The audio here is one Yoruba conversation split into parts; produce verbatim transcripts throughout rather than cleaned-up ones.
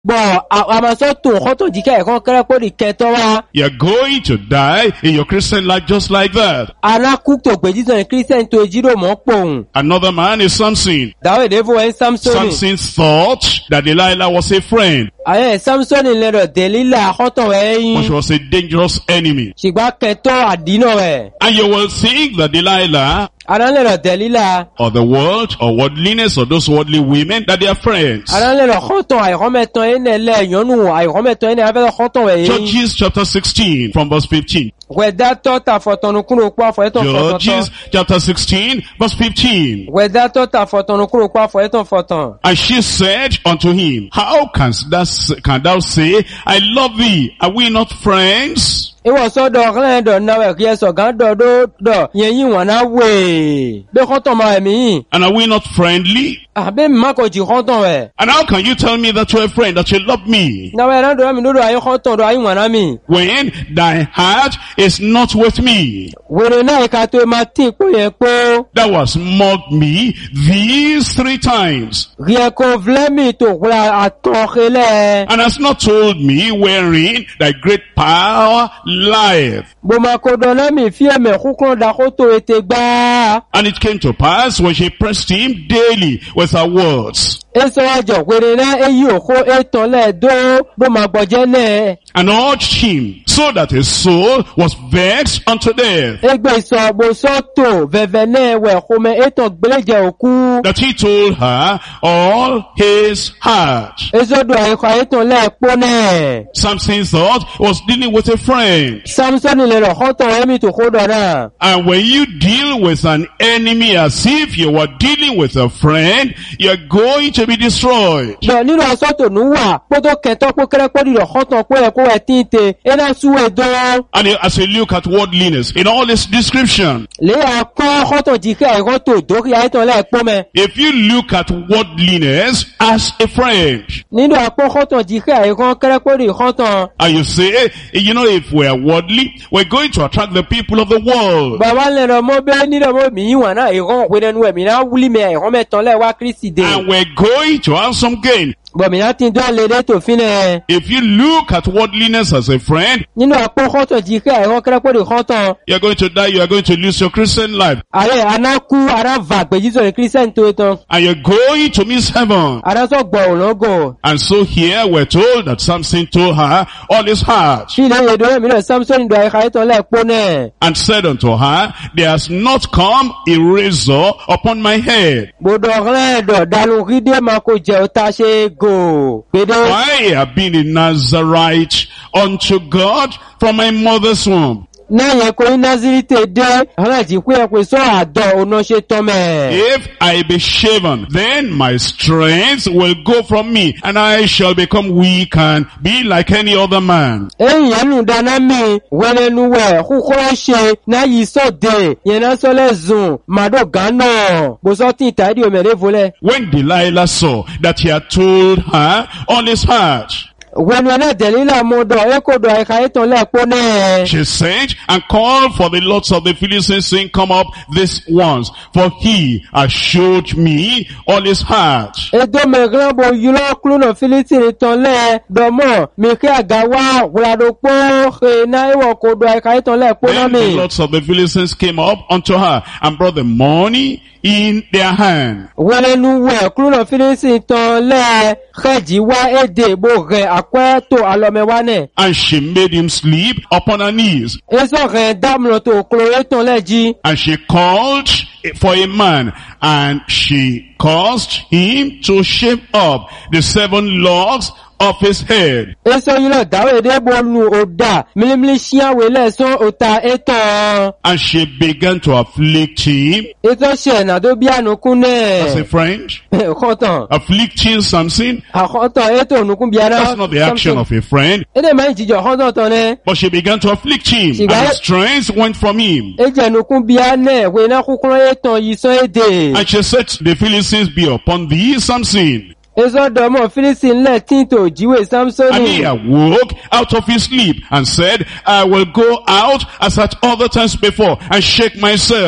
Bon, amasoto hoto dike e kon kere po di keto wa. You're going to die in your Christian life just like that. Ana cook to pe Jesus Christian to ejiro mo pohun. Another man is Samson. Dawe devo en Samson. Samson thought that Delilah was a friend, Aye Samson le do Delilah hoto but e. she was a dangerous enemy. Sigba keto adino we. And you will think that Delilah Ana le do Delilah. or the world or worldliness or those worldly women, that they are friends. Ana le do hoto ai rometon ene le yonu ai rometon ene ave hoto we. Judges chapter sixteen from verse fifteen. Weda tota fotonu kuno kwa fo eton foton. Judges chapter sixteen verse fifteen. Weda tota fotonu kuno kwa fo eton foton. And she said unto him, how canst thou, can thou say, I love thee? Are we not friends? Ewo so do ran do na we ki so gan do do do yen yin won na we. Be hoton ma mi. And are we not friendly? Abe ma ko ji hoton we. And how can you tell me that you're a friend, that you love me, Na we ran do mi do do ayi hoton do ayi won na mi. when thy heart is not with me? Were na e ka to ma tin po yen po. Thou hast mocked me these three times, Ri e ko vle mi to wala aton khele. and hast not told me wherein thy great power lieth. Bo ma ko do na mi fi e me khukon da ko to ete gba. And it came to pass when she pressed him daily with her words, Eso ajo were na e yi oko eton le do bo ma gboje ne. and urged him, so that his soul was vexed unto death, Egbe so bo so to veve ne we ko me eton gbeleje oku. that he told her all his heart. Eso do ayi ko eton le po ne. Samson thought he was dealing with a friend. Samson le ro hoton emi to ko do na. And when you deal with an enemy as if you were dealing with a friend, you're going to be destroyed. Bo nínú asoto nu wa po to keto po kere po di ro hoton po e ko e tinte e na su e do. And as you look at worldliness in all its description, Le akon hoton dike e ro to do ki eton le po me. if you look at worldliness as a friend, Nínú akon hoton dike e ro kere po di hoton. and you say, eh, you know, if we're worldly, we're going to attract the people of the world. Baba le ro mo be ni ro mo mi wa na e ro we nu e mi na wuli me e ro me ton le wa Kristi de. And we're going to have some gain. Bo mi na tin do le de to fine. If you look at worldliness as a friend, Nínú akon hoton dike e ro kere po di hoton. you're going to die, you're going to lose your Christian life, Are anaku ara va pe Jesus Christian to eton. and you're going to miss heaven. Ara so gbo ologo. And so here we're told that Samson told her all his heart, Fi le do mi no Samson do ayi ka eton le po ne. and said unto her, there has not come a razor upon my head, Bodo ren do dalu ride ma ko je o ta se go. Bede I have been a Nazarite unto God from my mother's womb. na ye ko Nazarite de ran ji ku e ko so ado ono se to me. If I be shaven, then my strength will go from me, and I shall become weak and be like any other man. Eyan nu dana mi wele nu we ku ko se na yi so de yen na so le zun ma do gano. Bo so tin ta di o me le vole. When Delilah saw that he had told her all his heart, When na Delilah mo do e ko do ayi ka eton le po ne. she sent and called for the lords of the Philistines, saying, come up this once, for he has showed me all his heart. Edo me gran bo yulo klu no Philistine ton le do mo mi ke aga wa wala do po he na e wo ko do ayi ka eton le po na Then the mi. lords of the Philistines came up unto her and brought the money in their hand. Wele nu we klu no Philistine ton le khaji wa ede bo re akwe to alome wa ne. And she made him sleep upon her knees. Eso re dam lo to klo e ton le ji. And she called for a man, and she caused him to shave up the seven locks of his head. Eso yilo dawe de bo nu oda milimili sia we le so ota eton. And she began to afflict him Eto se na do bia nu kun as a ne. friend. Khoton. Afflicting Samson, A khoton eto nu kun bia na. that's not the action of a friend. Ede ma jijo khoton ton ne. But she began to afflict him, She and got- his strength went from him. Eje nu kun bia ne we na kukun eton yi so ede. And she said, the Philistines be upon thee, Samson. Eso do mo Philistine le tin to jiwe And he Samsoni. awoke out of his sleep and said, I will go out as at other times before and shake myself.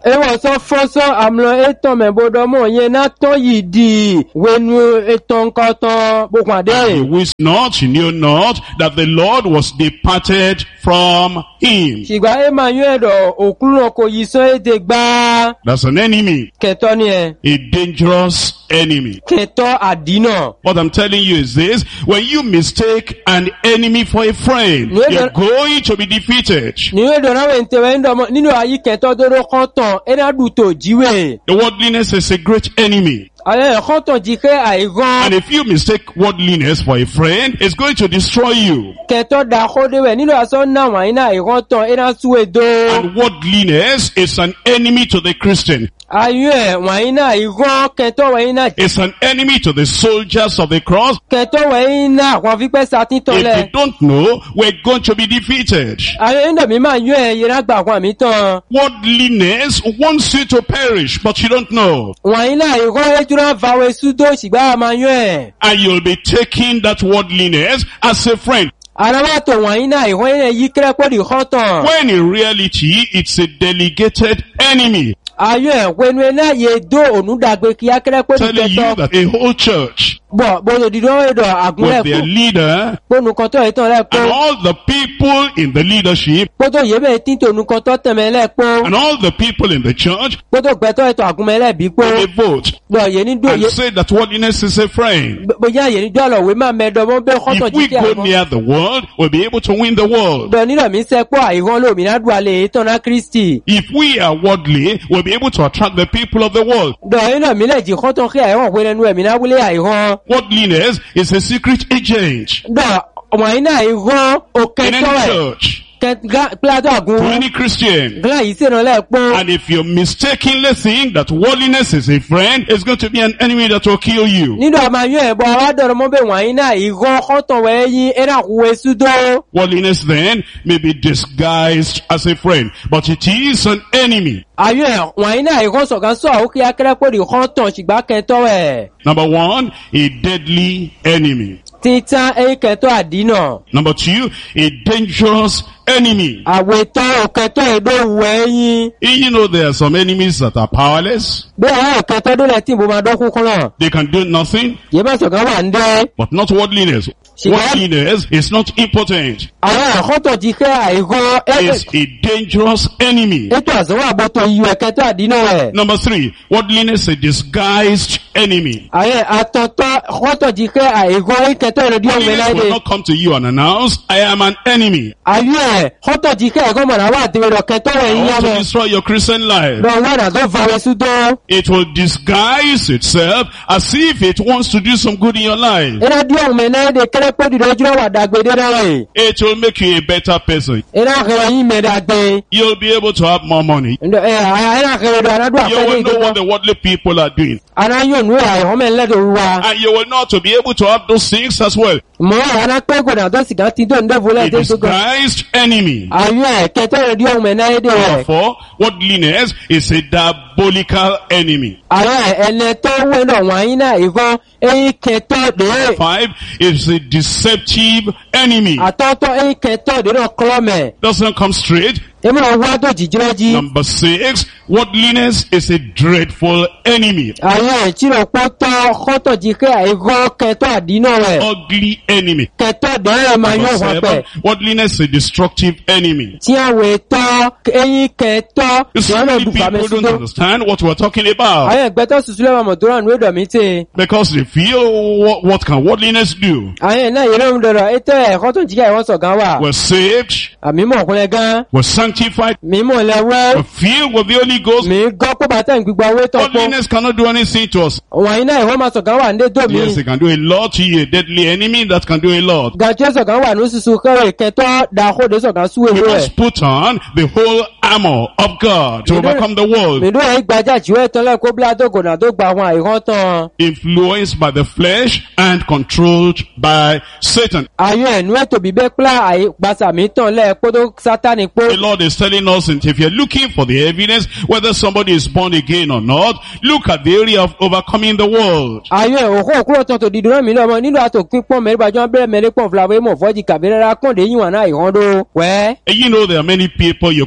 Ewa so foso amlo eton me bodomo yen na ton yidi wenu eton katon He bokwade. wist not, he knew not that the Lord was departed from him. Shigba Emmanuel do okulo ko yiso ede gba That's an enemy, keto ni e. a dangerous enemy. Keto adino. What I'm telling you is this: when you mistake an enemy for a friend, No, you're no. going to be defeated. Ni we do na we ntewe ndo ninu ayi keto dodo konton ena duto jiwe. The worldliness is a great enemy. Ale konton jike aigon And if you mistake worldliness for a friend, it's going to destroy you. keto da kode we ninu aso na wa ina aigon ton ena suwe do. And worldliness is an enemy to the Christian. Ayue wa ina aigon keto wa ina It's an enemy to the soldiers of the cross. keto wa ina kwa fi pe satin ton If le. you don't know, we're going to be defeated. Aye ndo mi ma yue yera gba kwa mi ton. Worldliness wants you to perish, but you don't know. Wa ina aigon ejura vawe sudo shigba ma yue. And you'll be taking that worldliness as a friend. Arawato wa ina aigon ina yikre ko di konton. When in reality, it's a delegated enemy. Ayue wenu na ye do onudagbe ki akre ko di Telling you keto. that a whole church Bo bo do do edo agunle with their ko. leader Ko nu konto eton le and ko. all the people in the leadership Ko to yebe tinto nu konto temele ko. and all the people in the church Ko to gbeto eto agunmele bi ko. they vote Bo ye ni do and ye say that worldliness is a friend. bo ya ye ni do lo we ma medo mo be konto If we jike go agun. near the world, we'll be able to win the world. Bo ni lo mi se po aigon lo mi na du ale eton na Kristi. If we are worldly, we'll be able to attract the people of the world. Do ina mi le ji konto ki aigon we nu e mi na wule aigon. Worldliness is a secret agent Do wa ina aigon o in keto any e. church, Ket ga plado to agun. any Christian. Gla yi se no le po. And if you mistakenly think that worldliness is a friend, it's going to be an enemy that will kill you. Nínú ọmọ ayọ́ ẹ̀bọ̀ àwádọ́rọ̀ mọ́ bẹ̀ wọ̀nyí náà ìgọ́ kọ́tọ̀ wẹ̀ yí ẹ̀rà kúwé súdó. Worldliness then may be disguised as a friend, but it is an enemy. Ayọ́ ẹ̀ wọ̀nyí náà ìgọ́ sọ̀gán sọ̀ àwọn kí akẹ́rẹ́ pé ìkọ́tọ̀ ṣìgbà kẹtọ́ ẹ̀. Number one, a deadly enemy. Títan ẹ̀yìn kẹtọ́ àdínà. Number two, a dangerous enemy. Àwẹ̀tọ́ òkẹtọ́ ẹ̀dọ́ wẹ̀ yín. You know there are some enemies that are powerless. Bí àwọn òkẹtọ́ dólẹ̀ tí ìbò máa dọ́kú kọ́ náà. They can do nothing, Yẹ bá sọ̀gán wà ń dẹ́. but not worldliness. She- Worldliness is not impotent. Àwọn àkọ́tọ̀ ti kẹ́ àìgọ́ It's a dangerous enemy. ètò àsọ̀wọ́ àbọ̀tọ̀ iyọ̀ ẹ̀kẹtọ́ àdínà rẹ̀. Number three, worldliness is a disguised enemy. Àwọn àtọ̀tọ̀ àkọ́tọ̀ ti kẹ́ àìgọ́ ìkẹtọ́ ìrọ̀dí ọ̀gbẹ̀ Worldliness will láìdé. not come to you and announce, I am an enemy. Ayé ẹ̀ kọ́tọ̀ ti kẹ́ ẹ̀kọ́ mọ̀nà wà tí rẹ̀ kẹtọ́ rẹ̀ I yín want to yámọ̀. destroy your Christian life. Lọ wọ́n nà tó fàwẹ̀ súdó. It will disguise itself as if it wants to do some good in your life. Ìrẹ́ dí ọ̀gbẹ̀ náà dé kẹ́rẹ́ pé dìdọ́ jùlọ wà dàgbé dé rẹ̀. It will make you a better person. Ìrẹ́ àkẹrẹ yín mẹ́ dàgbé. You'll be able to have more money. Ìrẹ́ àkẹrẹ dọ̀ ànádọ́ You àfẹ́lẹ́ will know what ìdọ́gbọ́. the worldly people are doing. Àná yóò nú àìhọ́ mẹ́ lẹ́dọ̀ wa. And you will not to be able to have those things as well. Mọ̀ àná pé gbọ̀dọ̀ àtọ́ sìgá ti tó ń dẹ́fọ́ A lẹ́dẹ̀ gbogbo. disguised enemy. Ayé ẹ̀ kẹtọ́ rẹ̀ dí ọ̀gbẹ̀ náà dé rẹ̀. Therefore, worldliness is a diabolical enemy. Àwọn ẹ̀lẹ́ tó wẹ̀ náà wọ̀nyí náà ìkọ́ ẹ̀yìn kẹtọ́ dé. Five is a deceptive enemy. Àtọ́tọ́ ẹ̀yìn kẹtọ́ dé náà kọ́lọ́mẹ̀. Doesn't come straight. Èmi náà wá tó jìjìrẹ́jì. Number six, worldliness is a dreadful enemy. Àwọn ìtìrọ̀ pọ́tọ́ kọ́tọ̀ jí kẹ́ àìgọ́ kẹtọ́ àdínà rẹ̀. Ugly enemy. Kẹtọ́ dẹ́rẹ̀ máa Number yọ̀ wọ́n pẹ̀. seven, worldliness is a destructive enemy. Tí àwọn ètò ẹ̀yìn kẹtọ́ You see, ìwọ́n náà many dùn fàmì people don't súdó. understand what we're talking about. Àwọn ìgbẹ́tọ̀ sùsù lẹ́wọ̀n mọ̀tòrán ní èdò mi tè. Because they feel, what, what can worldliness do? Àwọn ìná yẹ̀rọ ń dọ̀rọ̀ ètò ẹ̀kọ́ tó jí kẹ́ ìwọ́n sọ̀gán wà. We're saved, Àmì mọ̀ ọ̀kúnlẹ̀ gan. we're sanctified, Mímọ̀ lẹ́wọ́. we're filled with the Holy Ghost. Mi gbọ́ pé bàtà ìgbìgbà owó tó pọ̀. Worldliness cannot do anything to us. Wọ̀nyí náà ìwọ́n máa sọ̀gán wà ní ètò mi. Yes, they can do a lot to you, a deadly enemy that can do a lot. Gàjẹ́ sọ̀gán wà ní sísun kẹ́rọ̀ ìkẹtọ́ dàkóde sọ̀gán súwé We rẹ̀. must put on the whole armor of God to We don't- overcome the world. Mìdó ẹ̀ gbajà jíwẹ́ tọ́lẹ̀ kó bílá tó gònà tó gba àwọn àìhán tán. Influenced by the flesh and controlled by Satan. Àyọ̀ ẹ̀nú ètò bíbẹ́ pílà àìgbàsàmì tán lẹ́ẹ̀kó tó sátánì pó. The Lord is telling us, and if you're looking for the evidence whether somebody is born again or not, look at the area of overcoming the world. Àyọ̀ ẹ̀ òkú òkúrò tán tó dìdú náà mi lọ́mọ nínú àtò pípọ́n mẹ́rìbàjọ́ bẹ̀rẹ̀ mẹ́rẹ́ pọ̀ fúlàwé mọ̀ fọ́jì kàbírẹ́rẹ́ kọ́ndé yíwọ̀n náà ìhán dó. Wẹ́. And you know there are many people you confront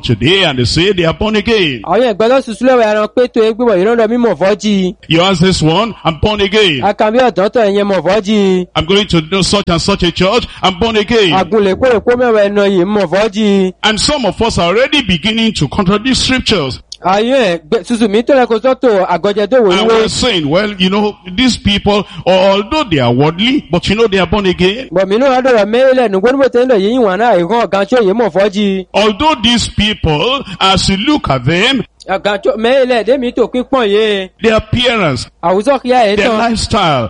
today and they say they are born again. àwọn ẹgbẹ́ lọ sùsù lẹ́wọ̀ ẹran pé tó egbé wọ̀ ìrọ́ndọ̀ mímọ̀ fọ́jì. You ask this one, I'm born again. akàmí ọ̀tọ̀ọ̀tọ̀ ẹ̀yẹn mọ̀ fọ́jì. I'm going to do such and such a church, I'm born again. àgùnlé kórèkó mẹ́wàá ẹ̀nà yìí mọ̀ fọ́jì. And some of us are already beginning to contradict scriptures. ayé sùsù mi tó lẹ́kọ̀ọ́ sọ́tò àgọ́jẹ́dọ̀ And wòlúwé. we're saying, well, you know, these people, although they are worldly, but you know they are born again. bọ̀mí náà dọ̀rọ̀ mẹ́lẹ̀ nùgbọ́n bó tẹ́lẹ̀ yìí wọ̀n náà ìhàn ọ̀gá tí ó yé mọ̀ fọ́jì. Although these people, as you look at them, ọ̀gá tí mẹ́lẹ̀ dẹ́mi tó pípọ̀n yé. their appearance, àwùjọ kìí ẹ̀ their tán. lifestyle,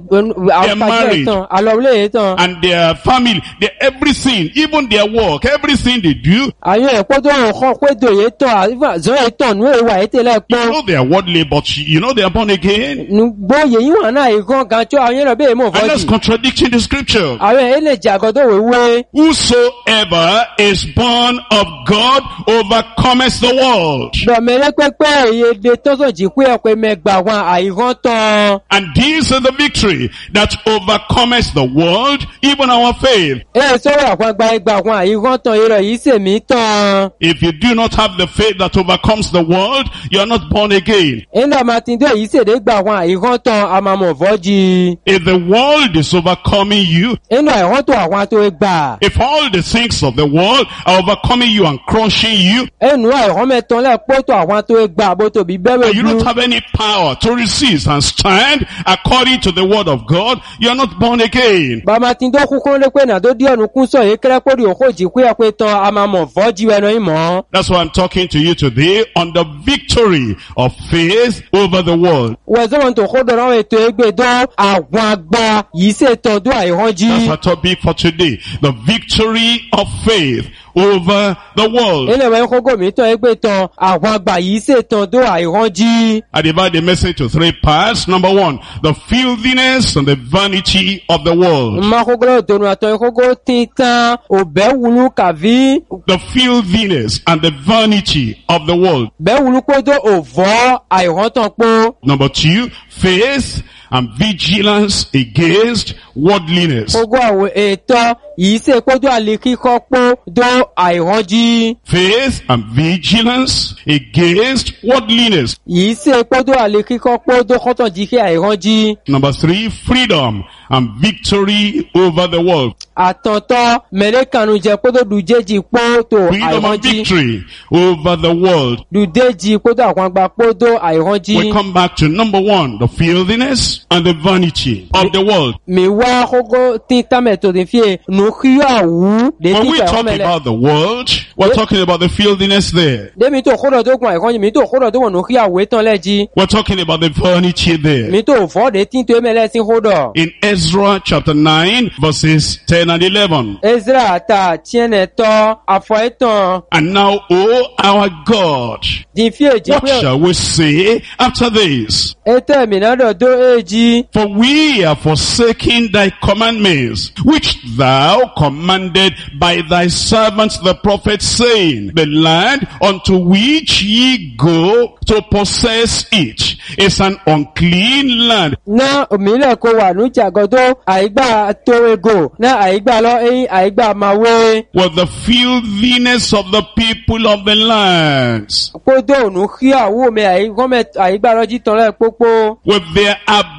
àwọn marriage. ẹ̀ tán alọ́wọ́lé ẹ̀ tán. and their family, their everything, even their work, everything they do, àwọn ẹ̀kọ́ tó ń kọ́ pé dòye tán àzọ́ ẹ̀ tán nú ìwà ẹ̀ tẹ́lẹ̀ you pọ́n. know they are worldly, but you know they are born again. gbóyè yìí wọ̀n náà ìhàn ọ̀gá tí àwọn ẹ̀rọ bẹ́ẹ̀ mọ̀ And that's fọ́jì. contradicting the scripture. àwọn ẹ̀ lè jẹ́ àgọ́dọ̀ wéwé. Whosoever is born of God overcometh the world. dọ̀mẹ́rẹ́ pẹ́pẹ́ ìyèdè tọ́sọ̀ jí pé ọ̀pẹ mẹ́gbà wọn àìhàn tán. And this is the victory that overcometh the world, even our faith. ẹ sọ̀rọ̀ àwọn àgbà ìgbà wọn àìhàn tán ìrọ̀ yìí sèmí tán. If you do not have the faith that overcomes the world, you are not born again. ẹ̀ńdà màtìndé yìí sèdè gbà wọn àìhàn tán àmàmọ̀ fọ́jì. If the world is overcoming you, ẹ̀ńdà àìhàn tó àwọn tó gbà. if all the things of the world are overcoming you and crushing you, ẹnu àìhàn mẹ́tàn lẹ́pọ̀ tó àwọn tó gbà bó tóbi bẹ́rẹ̀ and you don't have any power to resist and stand according to the word of God, you are not born again. bàmàtìndé kúkúrú lé pé nàdó díẹ̀ nù kún sọ yìí kẹ́rẹ́pọ̀dì òkò jí pé ọ̀pẹ tán àmàmọ̀ fọ́jì ẹnu ìmọ̀. That's why I'm talking to you today on the victory of faith over the world. wẹ̀sọ́mọ̀ tó kó dọ̀rọ̀ àwọn ètò ẹgbẹ́ dán àwọn àgbà yìí ṣètò ọdún àìhàn jí. That's our topic for today. The victory of faith over the world. ilé ìwé kókó mi tán ẹgbẹ́ tán àwọn àgbà yìí ṣètò ọdún àìhàn jí. I divide the message to three parts. Number one, the filthiness and the vanity of the world. mma kókó lọ́wọ́ tó nu àtọ́ kókó títàn òbẹ́ wulu kàví. The filthiness and the vanity of the world. bẹ́ wulu kódó òvọ́ àìhàn tán pọ́. Number two, faith and vigilance against worldliness. kókó àwọn ètò yìí ṣe kódó àlè kíkọ́ pọ́ dó àìhàn jí. Faith and vigilance against worldliness. yìí ṣe kódó àlè kíkọ́ pọ́ dó kọ́tàn jí kí àìhàn jí. Number three, freedom and victory over the world. àtọ̀tọ̀ mẹ̀lẹ́kànnù jẹ́ kódó dùjẹ́jì pọ́ tó Freedom àìhàn and jí. victory over the world. dùdéjì kódó àwọn àgbà pọ́ dó àìhàn jí. We come back to number one, the filthiness and the vanity of the world. mi wá kókó tí támẹ̀tò ní fíè nùkíyàwó lè When tí we ìfẹ́ talk ọmọlẹ̀. about the world, we're talking about the filthiness there. Demi tó kódò tó kún àìkọ́ni mi tó kódò tó wọ̀n nùkíyàwó tán lẹ́jì. We're talking about the vanity there. Mi tó fọ́ọ̀dé tí tó mẹ́lẹ́ sí kódò. In Ezra chapter nine, verses ten and eleven. Ezra ta tiẹ̀nẹ̀ tọ́ àfọ̀ ẹ̀tàn. And now, O our God, Di fíè jí what pé shall we say after this? ètò ìmìnàdọ̀ tó èjì. For we have forsaken thy commandments, which thou commanded by thy servants the prophets, saying, the land unto which ye go to possess it is an unclean land. Ná òmìnira kò wà ní ìjàgọ́dọ̀ àìgbà tó ego. Ná àìgbà lọ ẹyin àìgbà máa wé. With the filthiness of the people of the lands, Kódò nùkíyàwó mi àìgbà lọ́jí tán lẹ́ pópó. with their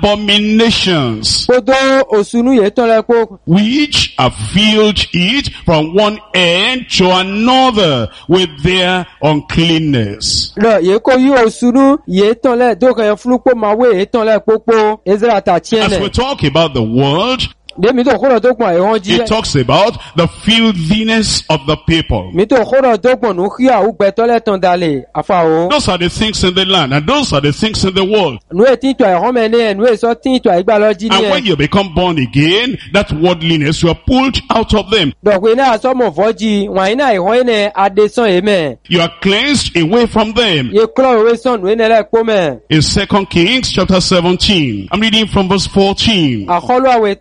abominations, Kódò òsùnú yé tán lẹ́ pó. which have filled it from one end to another with their uncleanness. Lọ yé kó yí òsùnú yé tán lẹ́ dókè yẹn fúlùpọ̀ máa wé yé tán lẹ́ pópó. Ezra ta As we tiẹ̀nẹ̀. talk about the world, Demi tó kódò tó kún àìhàn jí. it talks about the filthiness of the people. Mi tó kódò tó kún nùkíyàwó gbẹ̀tọ́lẹ̀ tán dalẹ̀ àfàwọ̀. Those are the things in the land, and those are the things in the world. Nu ètí ìtò àìhàn mẹ́ni ẹ̀ nu èso tí ìtò àìgbà lọ́jí ní And when ẹ̀. you become born again, that worldliness, you are pulled out of them. Dọ̀pẹ́ náà sọ́mọ̀ fọ́jì wọ̀n iná àìhàn ẹ̀ adésán èmẹ̀. You are cleansed away from them. Ye kúrò ìwé sàn nu ẹ̀ lẹ́ pọ́ mẹ́. In Second Kings chapter seventeen, I'm reading from verse fourteen. Àkọlù àwẹ̀ tọ́ ta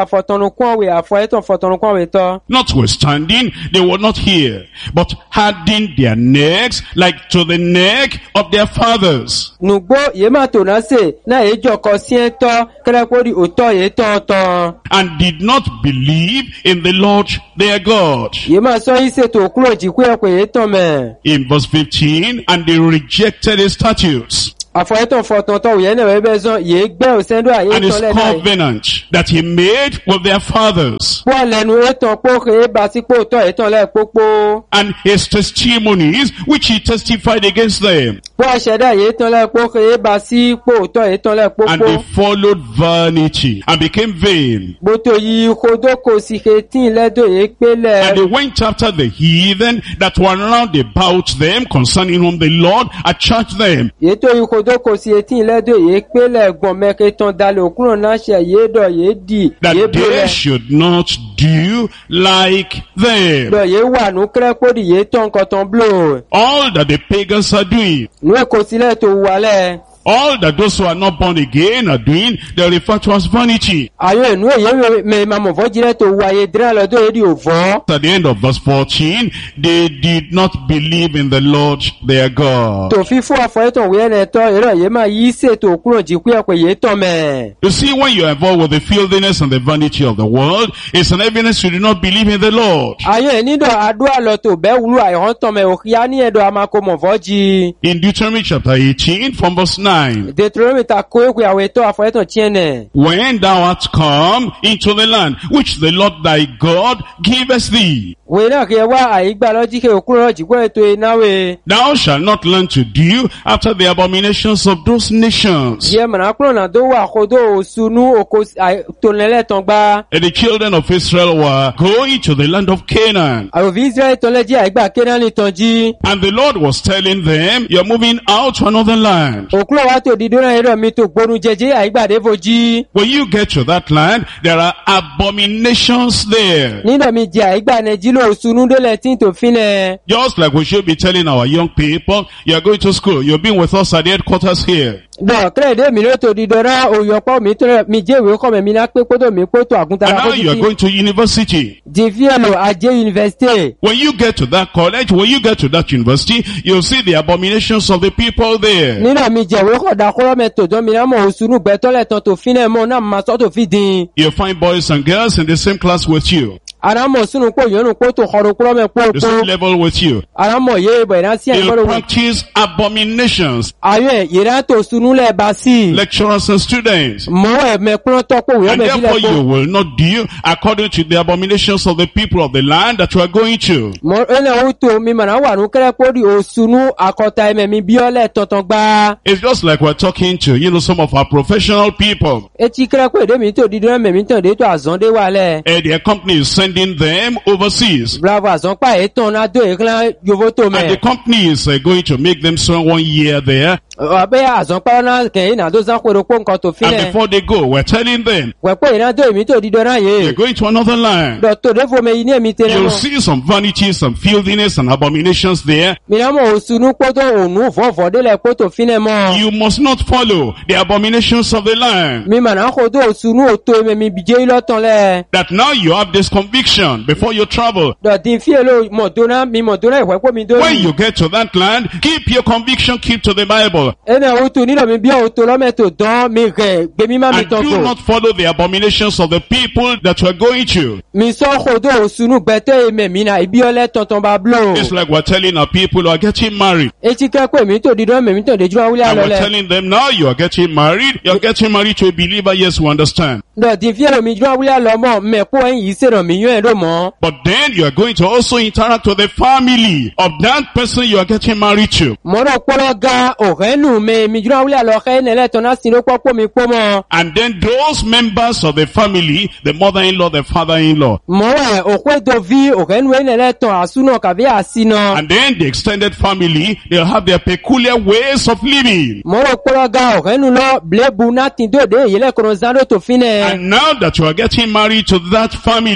afɔtɔnu kɔnwe afɔ etɔn fɔtɔnu kɔnwe tɔ. Notwithstanding, they would not hear, but hardened their necks like to the neck of their fathers. Nugbo yema to na se na ejo kɔsiɛ tɔ kɛlɛkpori otɔ ye tɔn tɔn. And did not believe in the Lord their God. Yema sɔ yi se to kulo jikuyɛ ko ye tɔn mɛ. In verse fifteen, and they rejected his statutes. Afɔ etɔn fɔtɔntɔ o yɛ ne bɛ bɛ zɔn ye gbɛ o sɛndo a ye And his tɔn lɛ na ye. covenant that he made with their fathers. Kpɔ lɛnu etɔn kpo ke basi kpo tɔ etɔn lɛ kpokpo. And his testimonies which he testified against them. Kpɔ sɛdɛ ye tɔn lɛ kpo ke basi kpo tɔ etɔn lɛ And they kpokpo. followed vanity and became vain. Gboto yi kodoko si ke tin lɛ do ye kpe And they lɛ. went after the heathen that were round about them, concerning whom the Lord had charged them. Ye to yi kodoko si ye tin lɛ do ye kpe lɛ gbɔn mɛ ke tɔn dale okuno na sɛ ye dɔ ye di That ye bo they lɛ. should not do like them. Dɔ ye wa nu kɛlɛ kpo di ye tɔn kɔtɔn blo. All that the pagans are doing, Nu ekosi lɛ to wa lɛ. all that those who are not born again are doing, they refer to as vanity. Ayo enu ye me ma mo fɔ jire to wa ye dira lɛ do ye di o fɔ. At the end of verse fourteen, they did not believe in the Lord their God. To fifo afɔ etɔn wuyɛ nɛ tɔ yɛrɛ ye ma yi se to okuno jikuyɛ ko ye tɔn mɛ. You see, when you are involved with the filthiness and the vanity of the world, it's an evidence you do not believe in the Lord. Ayo eni dɔ ado alɔ to bɛ wulu ayɔn tɔn mɛ o kia ni yɛ dɔ ama ko mɔ fɔ dzi. In Deuteronomy chapter eighteen, from verse nine, Deuteronomy ta ko ekwe awo etɔ afɔ etɔn tiɲɛ nɛ. when thou art come into the land which the Lord thy God giveth thee, Wòye náà kì í wá àyígbà lọ́jí kí òkúrò jìgbọ́ ètò ìnáwó. thou shalt not learn to do after the abominations of those nations. Yẹ mọ̀nà kúrò náà tó wà kó tó òsùnú oko tòlẹ́lẹ́tàn gbá. And the children of Israel were going to the land of Canaan. Àròfin Israẹli tọ́lẹ̀ jí àyígbà Kénáánì tàn jí. And the Lord was telling them, you're moving out to another land. Òkúrò wa tó dídó náà yẹ́rọ mi tó gbónú jẹjẹ àyígbà défò jí. When you get to that land, there are abominations there. Nígbà mi jẹ àyígbà náà jí ló òsùnú délẹ̀ tí tó fi nẹ. Just like we should be telling our young people, you're going to school, you've been with us at the headquarters here. Dọ̀ kílẹ̀dé mi ló tó dídó náà òyọ̀pọ̀ mi tó mi jẹ́ ìwé kọ́ mi mi náà pé kótó mi kótó And àgùntàn now you're going to university. Jìfíẹ̀lò Ajé Yunifásitì. When you get to that college, when you get to that university, you'll see the abominations of the people there. Nínú mi jẹ̀wé kọ̀dà kúrọ́ mi tòjọ́ mi náà mọ̀ òsùnú gbẹ́tọ́lẹ̀ tán tó fi náà mọ̀ náà máa sọ́ tó fi dín. You'll find boys and girls in the same class with you, Àrámọ̀ sínú pò yónú pò tó xọrọ kúrọ́ mi pò the pò. same level with you. Àrámọ̀ yé ibẹ̀ náà sí They'll ẹ̀gbọ́n wò. practice abominations. Ayọ̀ yìrá tó sunú lẹ̀ bá sí. Lecturers and students. Mọ̀ ẹ̀mẹ̀ kúrọ́ tọ́ pò wíwọ́ And mẹ̀ bí therefore lẹ̀ you pò. will not do according to the abominations of the people of the land that you are going to. Mọ̀ ẹ̀nà ó tó mi màná wà nù kẹ́rẹ́ pò di òsunú àkọ́ta ẹ̀mẹ̀ mi bí ọ́lẹ̀ tọ̀tàn gbá. It's just like we're talking to, you know, some of our professional people. Etí kẹ́rẹ́ pò èdè mi tó dídú ẹ̀mẹ̀ mi tàn dé tó àzọ́ndé wà lẹ̀. And their company is sending them overseas. Bravo àzọ́npá ètò náà dó èkìlá yòvó tó And the mẹ̀. company is uh, going to make them spend one year there. Ọ̀bẹ́ àzọ́npá náà kẹ̀yìn náà tó sán kóró pò nǹkan tó fi And lẹ̀. before they go, we're telling them, Wẹ̀pẹ́ ìná dó èmi tó dídú náà you're yé. going to another land. Dọ̀tò dé fòmè yìí ní èmi tẹ́lẹ̀ You'll mọ́. see some vanity, some filthiness and abominations there. Mìíràmọ̀ òsùnú kótó ònú fọ́fọ́ délẹ̀ kótó fínẹ̀ mọ́. You must not follow the abominations of the land. Mi màná kótó òsùnú òtó ẹ̀mẹ̀ mi bìjẹ́ ìlọ́tàn lẹ̀. That now you have this conviction before you travel. Dọ̀tí fíè ló mọ̀dóná mi mọ̀dóná ìwẹ́pọ̀ mi dórí. When you get to that land, keep your conviction, keep to the Bible. Ẹnà òtò nílò mi bí òtò lọ́mẹ̀tò dán mi rẹ̀ gbèmí má mi And tán do kò. not follow the abominations of the people that you are going to. Mi sọ kótó òsùnú gbẹ́tẹ́ ẹ̀mẹ̀ mi náà ibi ọlẹ́ tọ̀tàn bá blò. It's like we're telling our people who are getting married. Etí kẹ́kọ̀ọ́ mi tó dídán mi tó déjú wáwúlẹ̀ And we're àlọ́lẹ̀. telling them now you are getting married. You're getting married to a believer. Yes, we understand. Dọ̀tí fíè ló mi jú wáwúlẹ̀ àlọ́mọ̀ mẹ̀kọ́ ẹ̀yìn yìí sèrò mi yún ẹ̀rọ mọ́. But then you are going to also interact with the family of that person you are getting married to. Mọ̀rọ̀ pọ́lọ́ ga ọ̀rẹ́nu mi mi jú wáwúlẹ̀ àlọ́ ọ̀rẹ́ ẹ̀nẹ̀lẹ̀ tán náà sí ló pọ́pọ́ mi pọ́ mọ́. And then those members of the family, the mother-in-law, the father-in-law, Mọ̀rọ̀ òkú ètò fi ọ̀rẹ́nu ẹ̀nẹ̀lẹ̀ tán àsúná kàbí àsínà. and then the extended family, they'll have their peculiar ways of living. Mọ̀rọ̀ pọ́lọ́ ga ọ̀rẹ́nu lọ blébu náà ti dòde ìyẹ́lẹ̀ kọ̀rọ̀ zádó tó fi nẹ̀. And now that you are getting married to that family,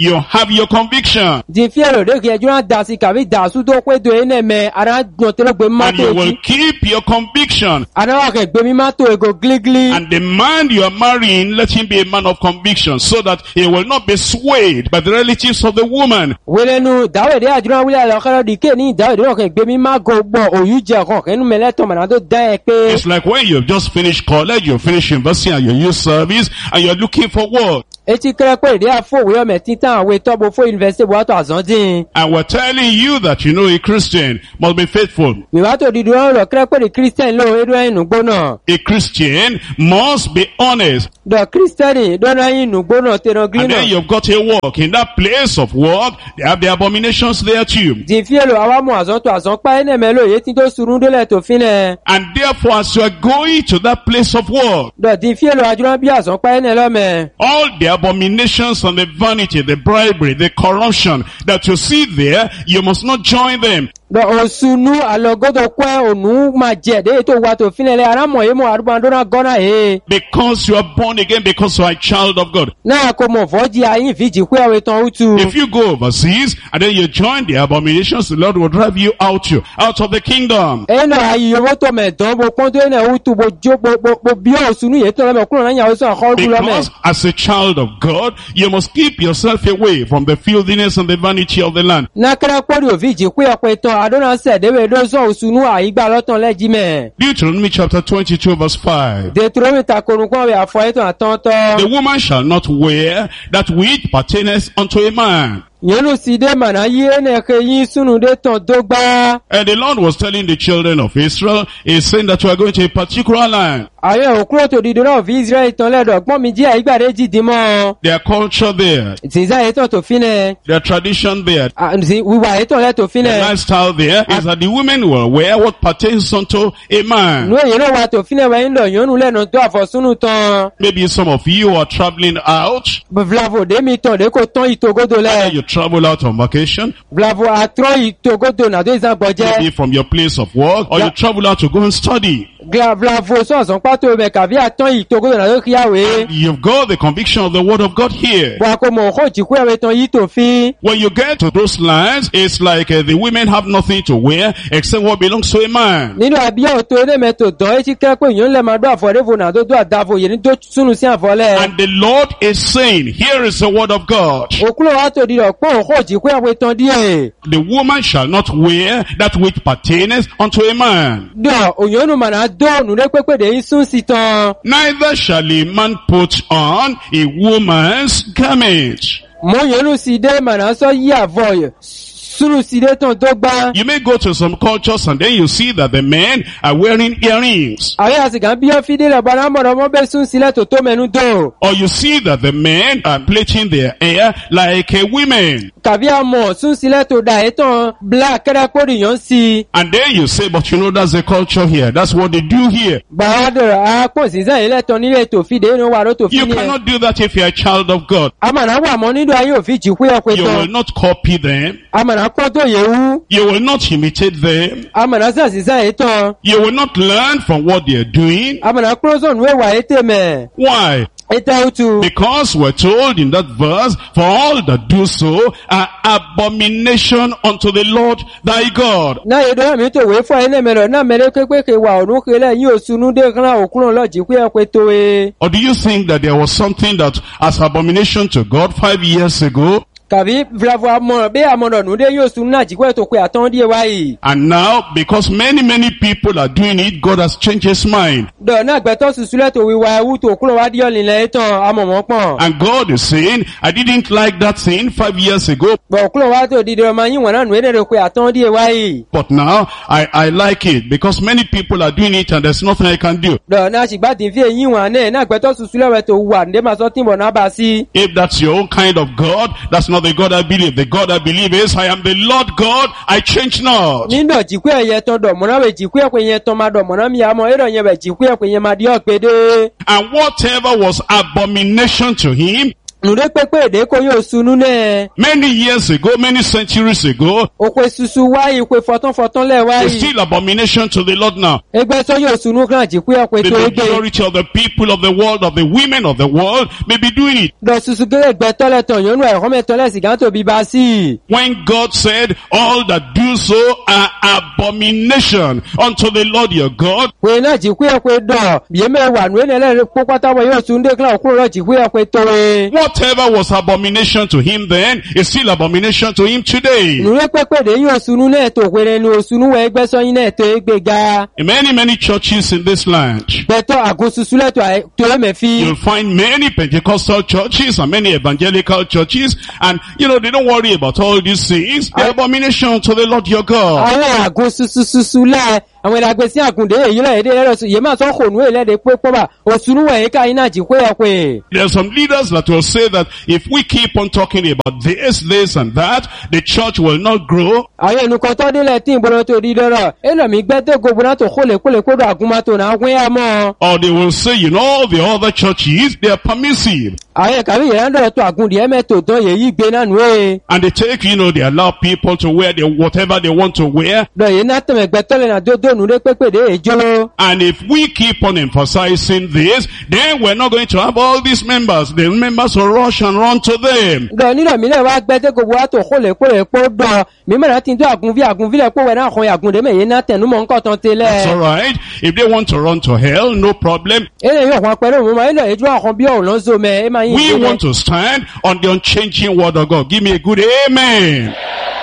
you have your conviction. Di fiero de ke jura da si ka bi da su do pe do ene me ara gbon te lo gbe ma And to you will ji. keep your conviction. Ara wa ke gbe mi ma to ego gligli. And the man you are marrying, let him be a man of conviction, so that he will not be swayed by the relatives of the woman. Welenu dawe de ajura wile lo kala di ke ni dawe de ke gbe mi ma go gbo oyu je kan ke nu me le to ma na do da e pe. It's like when you've just finished college, you've finished university, and you're youth service, and you're looking for work. Eti kere pe de afo we o me titan we to bo fo university bo to azondin. And we're telling you that, you know, a Christian must be faithful. Mi wa to di do lo kere pe de Christian lo edu enu gbo na. A Christian must be honest. The Christian do na inu gbo na te no And green. then you've got a work. In that place of work, they have the abominations there too. Di fielo awa mo azon to azon pa ene me lo ye tin to surun de le to fine. And therefore, as you are going to that place of work, Do di fielo ajura bi azon pa ene lo me. all the abominations and the vanity, the bribery, the corruption that you see there, you must not join them. Do osunu alogodo kwa onu ma je de to wa to fine le ara mo ye mo aruba do na gona he. Because you are born again, because you are a child of God. Na ko mo foji ayin fiji kwe we ton utu. If you go overseas and then you join the abominations, the Lord will drive you out, you out of the kingdom. Eno ayi yo to me don bo pon to ene utu bo jo bo bo bi osunu ye to le me kuro na nya o so akol gulo me. Because as a child of God, you must keep yourself away from the filthiness and the vanity of the land. Na kra pori o fiji kwe kwe ton adona se de we do so osunu ayi gba loton leji me. Deuteronomy chapter twenty-two verse five. Deuteronomy ta korun kon we afo eton atonto. The woman shall not wear that which pertaineth unto a man. Yenu si de mana yi ene ke yin sunu de ton dogba. And the Lord was telling the children of Israel, he's saying that you are going to a particular land. Aye okuro to di do of Israel ton le do gbon mi ji ayi gba de ji di mo. Their culture there, Ti za eton to fine. their tradition there, Anzi wi wa eton le to the fine. lifestyle there is that the women will wear what pertains unto a man. Nu ye no wa to fine we ndo yonu le no to afosunu ton. Maybe some of you are traveling out, Vlavo de mi ton de ko ton itogodo and le. you travel out on vacation, Vlavo atron itogodo na do izan gboje. maybe from your place of work, or you travel out to go and study. Gla Vlavo so son pato me ka vi aton itogodo na do kiawe. You've got the conviction of the word of God here. Wa ko mo ko ji ku ewe ton yi to fi. When you get to those lands, it's like uh, the women have nothing to wear except what belongs to a man. Nínú àbíyá òtò ilé mẹ́tò dán etí kẹ́ pé èèyàn lè máa dó àfọ̀rẹ́fò náà tó dó àdáfò yìí ní tó súnú sí àfọ̀lẹ́. And the Lord is saying, here is the word of God. Òkúrò wa tó di rọ̀ pọ́n òkú òjì pé àwọn ìtàn díẹ̀. The woman shall not wear that which pertaineth unto a man. Dọ̀ òyìnbó màná dó ònúrẹ́ pépè dé sún sí tán. Neither shall a man put on a woman's garment. Mo yẹnu sí dé màná sọ yí àvọ̀ yẹ. Súnú sí dé tán dọ́gba. You may go to some cultures and then you see that the men are wearing earrings. Àwọn àsìkò bí wọ́n fi dé lọ́ba náà mọ̀rọ̀ ọmọ bẹ́ẹ̀ sún sílẹ̀ tó tó mẹ́nu dò. Or you see that the men are plaiting their hair like a women. Kàbí àmọ̀ sún sílẹ̀ tó dà ẹ̀tàn black kẹ́rẹ́kórì yàn sí. And then you say, but you know that's the culture here. That's what they do here. Gbàdúrà àpò sísẹ́ ìlẹ̀tàn nílé tó fi dé inú wa ló tó fi You ní ẹ̀. cannot do that if you're a child of God. Àmàna wà mọ́ nínú ayé òfin jì pé ọ̀pẹ You will tán. not copy them. Àmàna pọ́n tó yẹ wú. You will not imitate them. Àmàna sàṣìṣà yìí tán. You will not learn from what they are doing. Àmàna kúrọ́sọ̀ nù ẹ̀wà ètè mẹ́. Why? Ètè òtù. Because we're told in that verse, for all that do so are abomination unto the Lord thy God. Náà yẹ dọ́wọ́ mi tó wé fún ẹ̀ lẹ́mẹ̀rẹ̀ náà mẹ́rẹ́ pépé wà ọ̀run kẹlẹ̀ yín òsùnú dé kan òkúrò lọ́jì pé ọ̀pẹ tó e. Or do you think that there was something that as abomination to God five years ago? Kàbí Vlavo àmọ̀ràn bí àmọ̀ràn nù dé yóò sùn náà jìkọ́ ètò pé àtọ́ díẹ̀ wáyé. And now, because many, many people are doing it, God has changed his mind. Dọ̀ náà gbẹ̀tọ́ sùsùlẹ̀ tó wíwá ewu tó kúrò wá díọ̀ nílẹ̀ tán amọ̀mọ́ pọ̀n. And God is saying, I didn't like that thing five years ago, Bọ̀ kúrò wá tó dídì ọmọ yín wọ̀n náà nù édèrè pé àtọ́ díẹ̀ wáyé. but now I, I like it because many people are doing it and there's nothing I can do. Dọ̀ náà ṣìgbà tí fi èyí wọn náà náà gbẹ̀tọ́ sùsùlẹ̀ rẹ̀ tó wà ní ma sọ tí bọ̀ náà bá sí. If that's your own kind of God, that's not the God I believe. The God I believe is, I am the Lord God, I change not. Níndọ̀ jìkú ẹ̀yẹ tán dọ̀ mọ́ná wẹ̀ jìkú ẹ̀pẹ̀ yẹn tán máa dọ̀ mọ́ná mi àmọ́ ẹ̀rọ yẹn wẹ̀ jìkú ẹ̀pẹ̀ yẹn máa di ọ̀pẹ̀dẹ́. And whatever was abomination to him, Nude pepe ede ko yo sunu ne. Many years ago, many centuries ago, Okwe susu wayi, okwe foton foton le it's wayi. still abomination to the Lord now. Egbe so yo sunu kan jikwe okwe The to egbe. majority of the people of the world, of the women of the world, may be doing it. Do susu gele egbe tole ton yonu e home tole sigan to biba si. When God said, all that do so are abomination unto the Lord your God, We na jikwe okwe do. Biye me wa nu ene le popata wa yo sunde kan okuro lo jikwe okwe to e. whatever was abomination to him then is still abomination to him today. Nude pepe de yo sunu ne to kwere nu osunu we egbe so yin ne to egbe ga. In many, many churches in this land, Beto ago susu le to a- to e me fi. you'll find many Pentecostal churches and many evangelical churches, and you know, they don't worry about all these things. They're abomination to the Lord your God. Àwọn àgùn susu susu lẹ àwọn ìdàgbé sí àgùndé èyí lẹ èdè lẹrọ sùn yìí máa sọ kò nú èlẹdẹ pé pọba òsùnú wẹ̀yìn ká iná jì pé ọpẹ. There are some leaders that will say that if we keep on talking about this, this and that, the church will not grow. Àwọn ẹnukọ tó délẹ̀ tí ìbọn tó di lọ́rọ̀ ẹnà mi gbẹ́ tó gbogbo náà tó kólé kólé kódò àgùnmá tó náà gún yà mọ́. Or they will say, you know, the other churches, they are permissive. Àwọn ìkàwé yẹn ń dọ̀rọ̀ tó àgùndé ẹ̀mẹ́ tó dán yèyí gbé náà nù ẹ́. And they take, you know, they allow people to wear the, whatever they want to wear. Dọ̀ yìí náà tẹ̀mẹ̀ gbẹ́ tọ́lẹ̀ náà dódó nù lé pépè dé èjọ́. And if we keep on emphasizing this, then we're not going to have all these members. The members will rush and run to them. Dọ̀ nílò mi lẹ̀ wá gbẹ́ tó gbogbo wa tó kólé kólé kó dọ̀ mímọ̀ náà ti tó àgùnfí àgùnfí lẹ̀ pọ̀ wẹ̀ náà kan àgùndé mẹ́yìn náà tẹ̀nú mọ́ nǹkan tán It's tẹ́lẹ̀. alright. If they want to run to hell, no problem. Ele yóò wọn pẹ̀lú òun máa ń lọ ìjú àwọn bí ọ̀rọ̀ lọ́zọ́ mẹ́ ẹ máa yín We ìgbé want to stand on the unchanging word of God. Give me a good amen.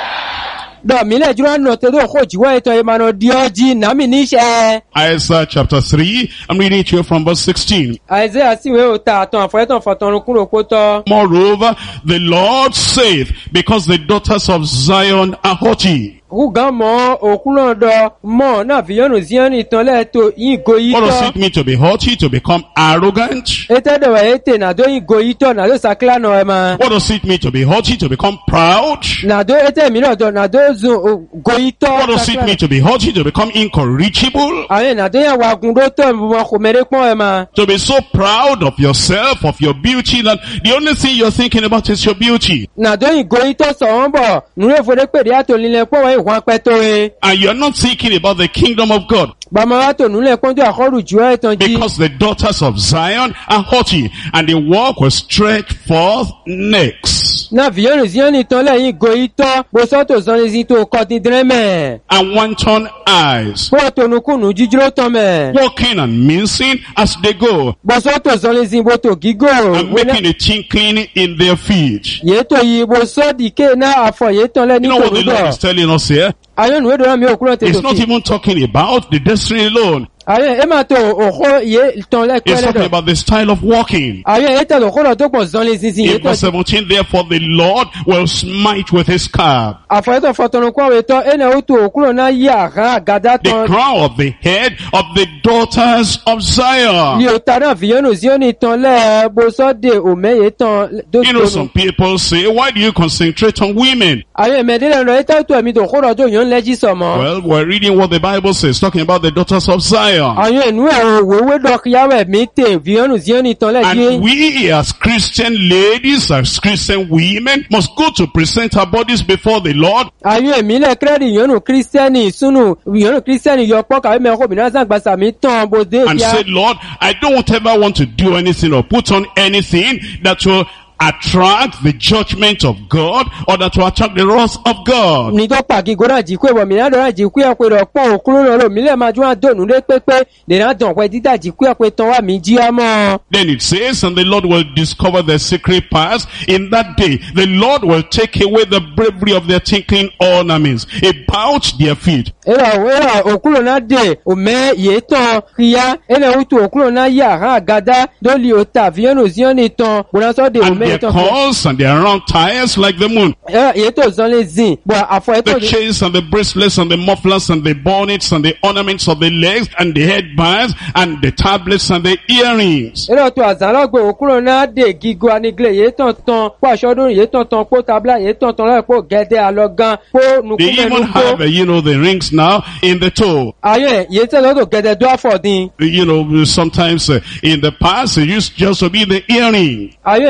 dọ̀ mílẹ̀ jùlọ nù tẹ́lẹ̀ òkú òjìwọ́ ètò ìmọ̀nà díọ́jì nàmì níṣẹ́. Isaiah chapter three. I'm reading to you from verse sixteen. Àìsẹ́ àsìwé òta àtàn àfọ̀ẹ́tàn fọ̀tọ̀run kúrò kó tọ́. Moreover, the Lord saith, because the daughters of Zion are haughty. Rúgán mọ́ òkúrò dọ̀ mọ́ náà fi yọ́nù sí ọ́nì ìtàn lẹ́ẹ̀tọ́ ìgò yìí What does tọ́. it mean to be haughty? To become arrogant? Ètè dọ̀wẹ̀ ètè nàdó ìgò yìí tọ́ nàdó sàkílà nà ẹ̀ máa. What does it mean to be haughty? To become proud? Nàdó ètè mìíràn dọ̀ nàdó zun ògò yìí tọ́. What does it mean to be haughty? To become incorrigible? Àwọn nàdó yẹn wà gùndó tọ́ ìbùmọ̀ kò mẹ́rẹ́ pọ́n ẹ̀ máa. To be so proud of yourself, of your beauty, that the only thing you're thinking about is your beauty. Nàdó ìgò yìí tọ́ sọ̀rọ̀ bọ̀ nùrẹ́ ìfọdé pèdè àtòlílẹ̀ pọ̀ wọ́n ìwọ̀n apẹ́ tó e. And you're not thinking about the kingdom of God. Bàmọ́ àtònúlẹ̀ pọ́njú àkọ́rù jù ẹ́ tán jí. Because the daughters of Zion are haughty, and they walk with stretched forth necks, Náà fi yọ́nù sí ọ́nì tán lẹ́yìn ìgò yìí tọ́ bó sọ́tò sọ́ni sí tó kọ́ ti dírẹ́mẹ̀. and wanton eyes, Bó tonukùnù jíjúró tán mẹ́. walking and mincing as they go, Bó sọ́tò sọ́ni sí bó tó gígò. and making a tinkling in their feet. Yé tó yí bó sọ́ọ̀dì ké náà àfọ̀ yé tán lẹ́ni You know what the Lord tòun is dọ̀. telling us here? Ayọ́nù wédò náà mi ò kúrò He's tètò not kì. even talking about the destiny alone. Ayọ́ ẹ máa tó òkó yé tán He's lẹ́kọ́ talking lẹ́dọ̀. about the style of walking. Ayọ́ ẹ tẹ̀lé òkúrò tó pọ̀ sọ́ni sísìn yé In verse tán. seventeen, therefore the Lord will smite with his scab Àfọ̀yẹ́tọ̀ fọ̀tọ̀nù kọ́ wé tán ẹnà ó tó òkúrò náà yí àhán àgádá the tán. crown of the head of the daughters of Zion. Ní òta náà fi yọ́nù sí ọ́nì tán lẹ́ẹ̀ bó sọ́dẹ̀ òmẹ́yẹ tán You know, some people say, why do you concentrate on women? Ayọ́ ẹ̀mẹ́dẹ́lẹ̀ lọ ẹ́tà tó ẹ̀mí tó kúrò tó yọ́n lẹ́jí sọ̀mọ́. Well, we're reading what the Bible says, talking about the daughters of Zion. Ayọ́ ẹ̀nú ẹ̀rọ òwúwé dọ̀kíyàwó ẹ̀mí tè fi yọ́nù sí ọ́nì tán lẹ́jí. And we as Christian ladies, as Christian women, must go to present our bodies before the Lord. Ayọ́ ẹ̀mí lẹ̀ kírẹ́dì yọ́nù kírísítẹ́nì súnù yọ́nù kírísítẹ́nì yọ pọ́ kàwé mẹ́kọ́ obìnrin náà gbàsà mi tán bó dé And ìyá. say, Lord, I don't ever want to do anything or put on anything that will attract the judgment of God or that will attract the wrath of God. Ní tó pàkí gọ́nà jí pé bọ̀ mìíràn dọ̀nà jí pé ọ̀pẹ rọ̀ pọ̀ òkúrò lọ́rọ̀ mílẹ̀ máa dún àdónù lé pépé lèna dàn pẹ́ dídà jí pé ọ̀pẹ tán wà mí jí ọmọ. Then it says, and the Lord will discover their secret parts. In that day, the Lord will take away the bravery of their tinkling ornaments about their feet. Ẹ̀rọ ẹ̀rọ òkúrò náà dé òmẹ́ yé tán kíyá ẹ̀rọ òtò òkúrò náà yà hàn àgádá lórí òtà fíyànù sí ọ́nì tán bùnà sọ́dẹ̀ And òmẹ́ their tán fún. cords and their round tires like the moon. Ẹ̀rọ yé tó sọ lé zìn bọ̀ àfọ̀ ẹ̀ tó The chains and the bracelets and the mufflers and the bonnets and the ornaments of the legs and the headbands and the tablets and the earrings. ẹ̀rọ tó àzàlọ́gbẹ̀ òkúrò náà dé gígo aniglẹ̀ yé tán tán pọ̀ aṣọ́dún yé tán tán pọ̀ tabla yé tán tán lọ́ọ̀ pọ̀ gẹ́dẹ́ àlọ́gán pọ̀ They even nùkúmẹ́nu have, kó. uh, you know, the rings now in the toe. Ayé yé tẹ́ lọ́dọ̀ gẹ́dẹ́ dọ́ àfọ̀dín. You know, sometimes uh, in the past it used just to be the earring. Ayé ètò kókó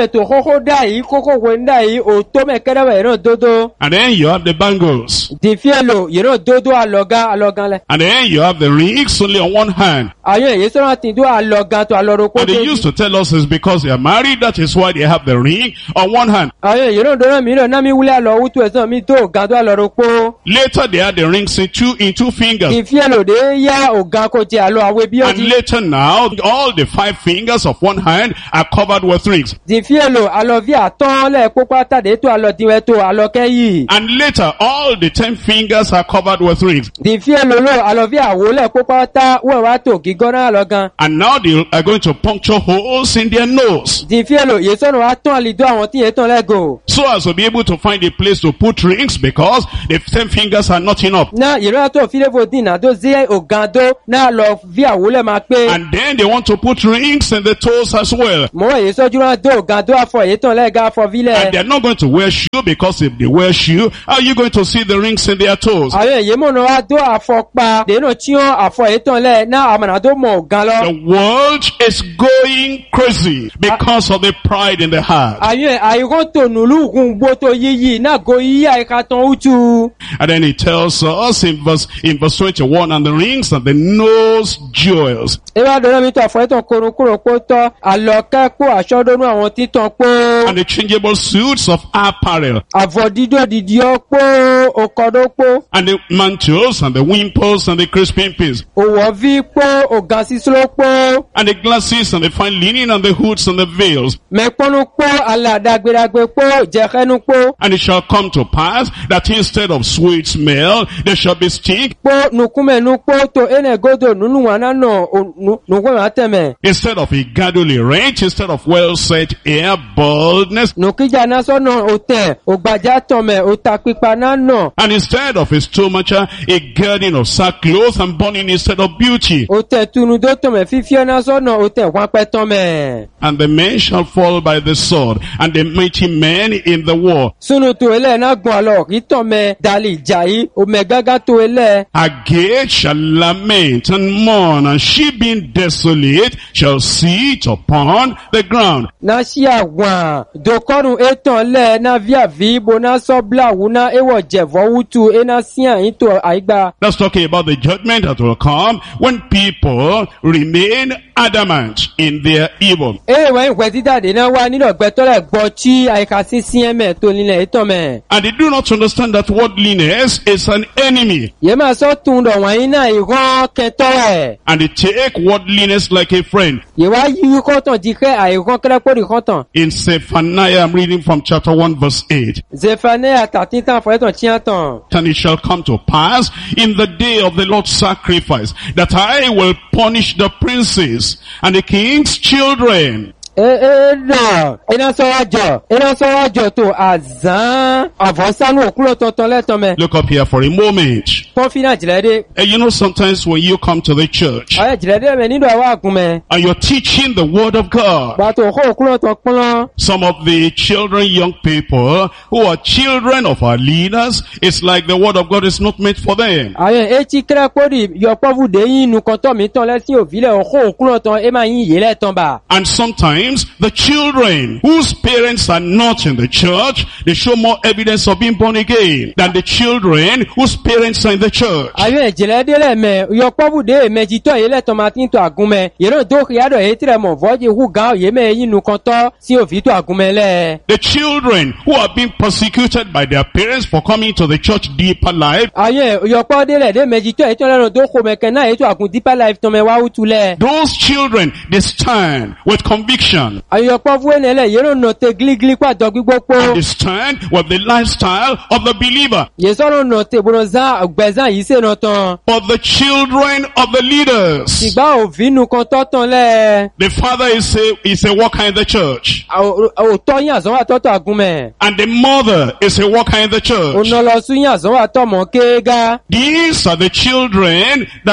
kókó dá yìí kókó wẹ̀ dá yìí òtó mẹ́kẹ́rẹ́wẹ̀ yẹn náà dódó. And then you have the bangles. Dìfíẹ́lò yẹn náà dódó alọ́gá alọ́gán lẹ. And then you have the rings only on one hand. Àyàn èyí sọ́nà tí dó alọ́gán tó alọ́rọ̀ kó And they dé. used to tell us it's because they are married, that is why they have the ring on one hand. Àyàn èyí náà dọ́nà mí náà náà mi wúlẹ̀ àlọ́ wútu ẹ̀sán mi tó ògán tó alọ́rọ̀ kó. Later they had the rings in two, in two fingers. Dìfíẹ́lò dé yá ògán kó jẹ àlọ́ àwẹ̀ bí ó And di. later now, all the five fingers of one hand are covered with rings. Dìfíẹ́lò alọ́ bí àtọ́ lẹ̀ kókó àtàdé tó alọ́ diwẹ̀ tó alọ́ kẹ́yì. And later, all the ten fingers are covered with rings. Dìfíẹ́lò lọ alọ́ bí àwọ̀ lẹ̀ kókó àtà wẹ̀ wá tó gígọ́ náà lọ́gán. And now they are going to puncture holes in their nose, Dìfíẹ́lò yìí sọ́nà wá tán àlìdó àwọn tí yẹn tán lẹ́gò. so as to be able to find a place to put rings, because the ten fingers are not enough. Na ìrora tó fílẹ̀fò dìnnà tó zé ògàndó náà lọ bí àwòlẹ̀ máa pé. And then they want to put rings in the toes as well. Mọ̀ èyí sọ́jú náà dó ògàndó àfọ̀ èyí tán lẹ́gà àfọ̀ And fílẹ̀. they're not going to wear shoe, because if they wear shoe, how are you going to see the rings in their toes? Àwọn èyí mọ̀nà wá dó àfọ̀ pa. Dènà tí wọ́n àfọ̀ èyí tán lẹ̀ náà àmàlà tó mọ̀ ògàn lọ. The world is going crazy because of the pride in the heart. Àwọn àyíkọ́ tó nùlù gùn gbó tó yíyí náà go yíyí àyíká tán útù. And then he tells us in verse, in verse twenty-one, and the rings and the nose jewels. Eba dọ́nà mi tó àfọ̀ èyí tán korokoro pó tọ́. Àlọ́kẹ́ pó aṣọ́dọ́nù àwọn títàn pó. And the changeable suits of apparel. Àfọ̀ dídó dìdí ọ́ pó. Òkọ̀dó pó. And the mantles and the wimples and the crisping pins. Òwò ví pó. Ògàn sísúló pó. And the glasses and the fine linen and the hoods and the veils. Mẹ́pọ́nú pó. Aládàgbéragbé pó. Jẹ̀kẹ́nu pó. And it shall come to pass that instead of sweet smell, there shall be stink. Pó nukumẹ̀nu pó tó ene godo nunu wana nọ nukumẹ̀ atẹ̀mẹ̀. Instead of a girdle erect, instead of well set hair, baldness. Nukija náà sọ́nà òtẹ̀ ògbàjá tọ̀mẹ̀ òta pípa náà nọ. And instead of a stomacher, a girding of sackcloth and burning instead of beauty. Òtẹ̀ tunudó tọ̀mẹ̀ fífíọ́ náà sọ́nà òtẹ̀ wápẹ́ tọ̀mẹ̀. And the men shall fall by the sword, and the mighty men in the war. Sunu tó ilẹ̀ náà gbọ́n àlọ́ rí tọ̀mẹ̀ dalí ìjà yìí òmẹ̀gágá tó ilẹ̀. A gate shall lament and mourn, and she being desolate shall sit upon the ground. Náà ṣí àwọn dòkọ́rùn ètàn lẹ̀ náà víàví bo náà sọ́bla wù náà ewọ̀ jẹ̀vọ́ wútu ẹ̀ náà sí àyín tó àyígbá. That's talking about the judgment that will come when people remain adamant in their evil. Èèwọ̀ ìwẹ̀ dídàdé náà wá nílò gbẹ́tọ́lẹ̀ gbọ́ tí àyíká sí sí ẹ̀mẹ̀ tó nílẹ̀ ètò mẹ́. And they do not understand that worldliness is an enemy. Yé máa sọ tún dọ̀ wọ̀nyí náà ìrán kẹtọ́ rẹ̀. And they take worldliness like a friend. Yé wá yí kọ́tàn di kẹ́ àìrán kẹ́lẹ́pọ̀rì kọ́tàn. In Zephaniah, I'm reading from chapter one verse eight. Zephaniah àtàtí tán fọ́ẹ́tàn tí a tàn. And it shall come to pass in the day of the Lord's sacrifice that I will punish the princes and the king's children. Ee náà, iná sọ́wájọ̀, iná sọ́wájọ̀ tó àzán àbọ̀sánú òkúrò tọ̀tọ̀ lẹ́tọ̀ mẹ́. Look up here for a moment. Kọ́fínà jìlẹ́dẹ́. And you know, sometimes when you come to the church Ayé jìlẹ́dẹ́ mẹ́ nínú àwọn àgùn mẹ́. and you're teaching the word of God, Gbàtò òkú òkúrò tọ̀ pọ́nlọ́. some of the children, young people who are children of our leaders, it's like the word of God is not meant for them. Àwọn etí kẹ́lẹ́pọ̀rì yọpọ́fùdé yín inú kan tọ̀ mí tán lẹ́sìn òfìlẹ̀ òkú òkúrò tán ẹ máa yín yé lẹ́tàn bà. And sometimes the children whose parents are not in the church, they show more evidence of being born again than the children whose parents are in the church. Àwọn ìjìnlẹ̀ délẹ̀ mẹ́ yọpọ́fùdé méjìtọ́ yé lẹ́tàn máa ti ń tọ́ àgúnmẹ́. Yẹ́nà dókè yàdọ̀ èyí tìrẹ̀ mọ̀ vọ́jì hu gan yé mẹ́ yín inú kan tọ́ sí òfìtọ́ àgúnmẹ́ lẹ́. The children who are being persecuted by their parents for coming to the church deeper life, Àwọn yọpọ́ délẹ̀ dé méjìtọ́ èyí tó lẹ́nu dókò mẹ́kẹ́ náà èyí tó àgùn deeper life tán mẹ́ wá wútu lẹ́. those children, they stand with conviction. Àyọ̀pọ̀ fún ẹnìyẹlẹ̀ yẹ́rọ nà tẹ gílígílí pàtó gbígbó pọ̀. And they stand with the lifestyle of the believer. Yẹ́sọ̀rọ̀ nà tẹ bọ̀rọ̀ zan gbẹ̀zán yìí sẹ́nà tán. But the children of the leaders, Sìgbà òfin nù kan tọ́tàn lẹ̀. the father is a, is a worker in the church. Òtọ́ yín àzánwà tọ́tọ̀ àgúnmẹ̀. And the mother is a worker in the church. Ònàlọ́sùn yín àzánwà tọ̀mọ̀ kéégá. These are the children that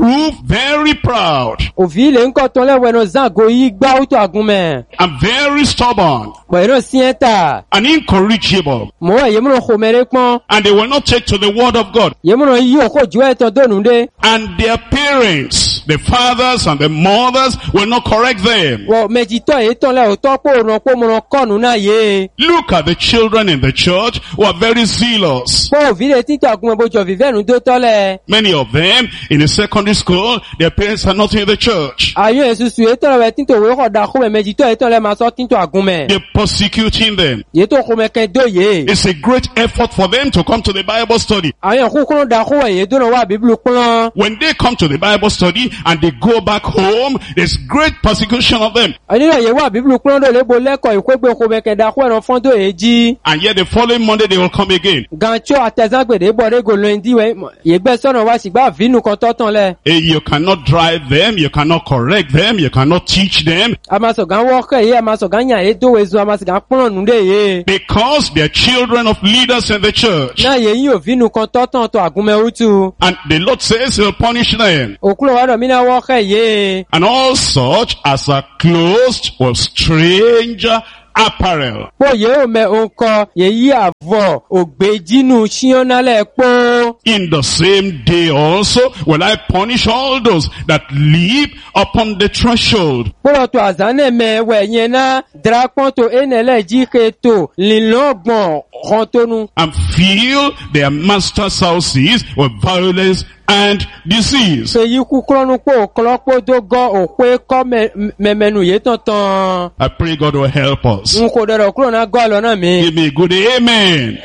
prove very proud Òvi le ŋkɔ tɔn lɛ wɛnɔ zango yi gba wotɔ agunmɛ. and very stubborn Bɔn yɛrɛ siɲɛ ta. and incorrigible. Mɔgɔ ye minnu xɔmɛ de kpɔn. And they will not take to the word of God. Ye minnu yi o ko juwɛ tɔ donu de. And their parents, the fathers and the mothers, will not correct them. Wɔ mɛjitɔ ye tɔn lɛ o tɔ kpɔ onɔ kpɔ mɔnɔ kɔnu na ye. Look at the children in the church who are very zealous. Kpɔ òvi le ti tɔ agunmɛ bo jɔ vivɛ nu do tɔ lɛ. Many of them in the secondary school, their parents are not in the church. Ayo esusu ye tɔ lɛ wɛ ti tɔ wo xɔ da xɔmɛ mɛjitɔ ye tɔ lɛ ma sɔ ti tɔ agunmɛ. They're persecuting them. Ye tɔ xɔmɛ kɛ do ye. It's a great effort for them to come to the Bible study. Ayo kukuru da xɔmɛ ye do na wa bibulu kplɔn. When they come to the Bible study and they go back home, there's great persecution of them. Ani na ye wa bibulu kplɔn do le bo lɛkɔ ikpegbe xɔmɛ kɛ da xɔmɛ fɔn do ye dzi. And yet the following Monday they will come again. Gantso atɛzãgbede bɔ de golo ŋdi wɛ ye gbɛ sɔnɔ wa si gba vinu kɔtɔ tɔn lɛ. Eh, You cannot drive them, you cannot correct them, you cannot teach them Amasɔgan wɔkɛ ye amasɔgan nya ye do wezu amasɔgan kplɔn nu de ye. because they're children of leaders in the church. Na ye yi o vinu kɔtɔ tɔn tɔ agunmɛ wutu. And the Lord says he'll punish them. Okulo wa dɔ mina wɔkɛ ye. And all such as are clothed with strange apparel. Kpɔ ye o mɛ ŋkɔ ye yi avɔ ogbedzinu siɔna lɛ kpɔ. In the same day also will I punish all those that live upon the threshold. Kpɔlɔ to azanɛ mɛ wɛ nye na drakpɔn to ene lɛ dzi ke to lilɔn gbɔn xɔntonu. And fill their master's houses with violence and disease. Se yi kuklɔnu kpɔ okplɔ kpɔ do gɔ okpe kɔ mɛ mɛmɛnu ye tɔntɔn. I pray God will help us. Nko dɔrɔ kulo na gɔ alɔ na mi. Give me a good amen.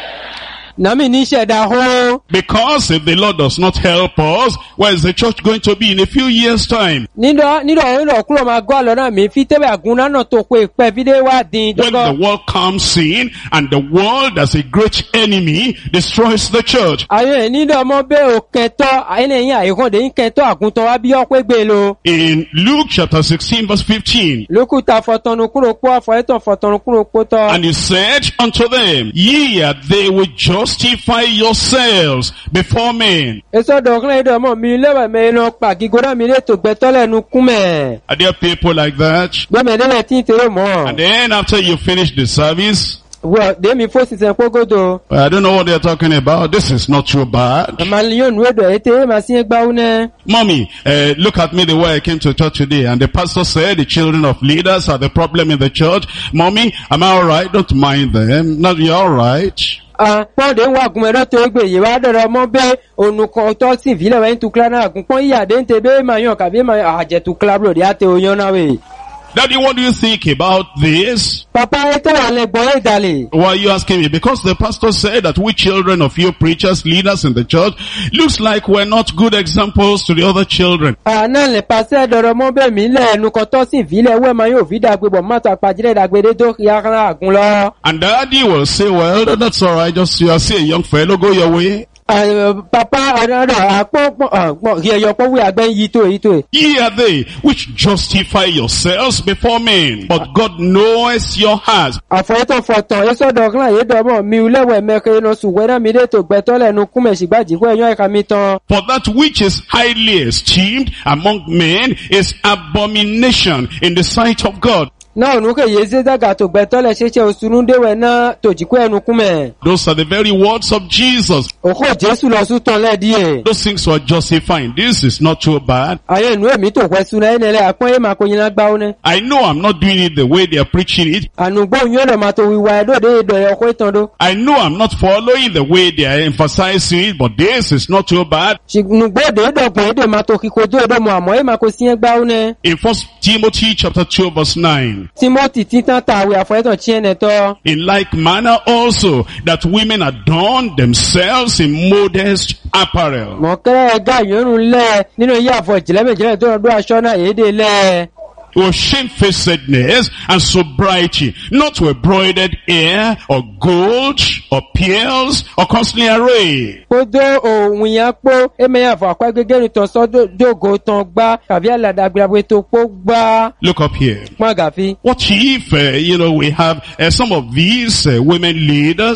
Nami ni sɛda ho. Because if the Lord does not help us, where is the church going to be in a few years' time? Nidɔ nidɔ nidɔ kulo ma gɔ alɔ na mi fi tɛbɛ aguna nɔ to ko ekpɛ fi de wa din When the dɔgɔ. world comes in and the world as a great enemy destroys the church. Ayo nidɔ mɔ be o kɛtɔ ayene yin ayikɔn de yin kɛtɔ aguntɔ wa bi ɔkpe gbe lo. In Luke chapter sixteen verse fifteen, Lokuta fɔtɔnu kulo kpɔ afɔ etɔ fɔtɔnu kulo kpɔtɔ. and he said unto them, Ye are they which justify yourselves before men. Esɔ dɔgɔlɛ dɔ mɔ mi lɛbɛ mɛ lɔ kpa gigoda mi le to gbɛtɔ lɛ nu kumɛ. Are there people like that? Gbɛmɛ de lɛ ti tere And mɔ. then after you finish the service, Wɔ de mi fo sisan kpogodo. I don't know what they're talking about. This is not too bad. Amaliyo nu edɔ ete ma si gbawo nɛ. Mommy, uh, look at me the way I came to church today. And the pastor said the children of leaders are the problem in the church. Mommy, am I alright? Don't mind them. No, you're alright. Ah, pɔn de wa gun ɛdɔ to egbe ye wa dɔrɔ mɔ bɛ onukɔ tɔ si vi lɛ wɛ ntukla na gun pɔn iya de nte be ma yɔn kabi ma ajɛtukla blo de ate o yɔn na we. Daddy, what do you think about this? Papa ete wa lɛ gbɔ edale. Why are you asking me? Because the pastor said that we children of you preachers, leaders in the church, looks like we're not good examples to the other children. Ah, na le pasɛ dɔrɔ mɔ bɛ mi lɛ nukɔ tɔ si vi lɛ wɛ ma yɔ vi dagbe bɔ ma to akpadzilɛ dagbe de do yara agun lɔ. And daddy will say, well, that's alright. Just, you are still a young fellow, go your way. Ah, papa adɔ akpɔ kpɔ ah kpɔ yɛyɔ kpɔ wi agbɛ yi to yi to. Ye are they which justify yourselves before men, but God knows your hearts. Afɔyɛtɔ fɔtɔn esɔ dɔgɔlã ye dɔ mɔ mi lɛ wɛ mɛ ke nɔ suwɛ na mi de to gbɛtɔ lɛ nu kumɛ sigba jiko ɛyɔ ɛka mi tɔn. For that which is highly esteemed among men is abomination in the sight of God. Na onu ke ye ze daga to gbɛtɔ lɛ sese osunu de wɛ na to jiko ɛnu kumɛ. Those are the very words of Jesus. Oko Jesu lɔ su tɔn lɛ die. Those things were justifying. This is not too bad. Ayɛ nu emi to wɛ su na ɛnɛ lɛ akpɔn ye ma ko nyina gbawo ne. I know I'm not doing it the way they are preaching it. Anugbɔ nyɔ dɔ ma to wiwa ɛdɔ de dɔ yɛ ko etɔn do. I know I'm not following the way they are emphasizing it, but this is not too bad. Nugbɔ de dɔ gbɔn de ma to kiko do do mo amɔ ye ma ko siɛ gbawo ne. In First Timothy chapter two verse nine. Timothy titan ta awi afɔyɛtɔ tiɛ nɛ tɔ. In like manner also that women adorn themselves in modest apparel. Mɔkɛrɛ ga yɔnu lɛ nínú iye afɔ jìlɛmɛjìlɛ tó do aṣọ náà yé de lɛ. With shamefacedness and sobriety, not with broidered hair or gold or pearls or costly array. Kodo ohun yẹn kpó eme yẹn afɔ akɔ gbẹgẹrun tɔ sɔ dogo tɔn gba kàbí aladagbe tó kpó gba. Look up here. Kpɔn gafi. What if, uh, you know, we have uh, some of these uh, women leaders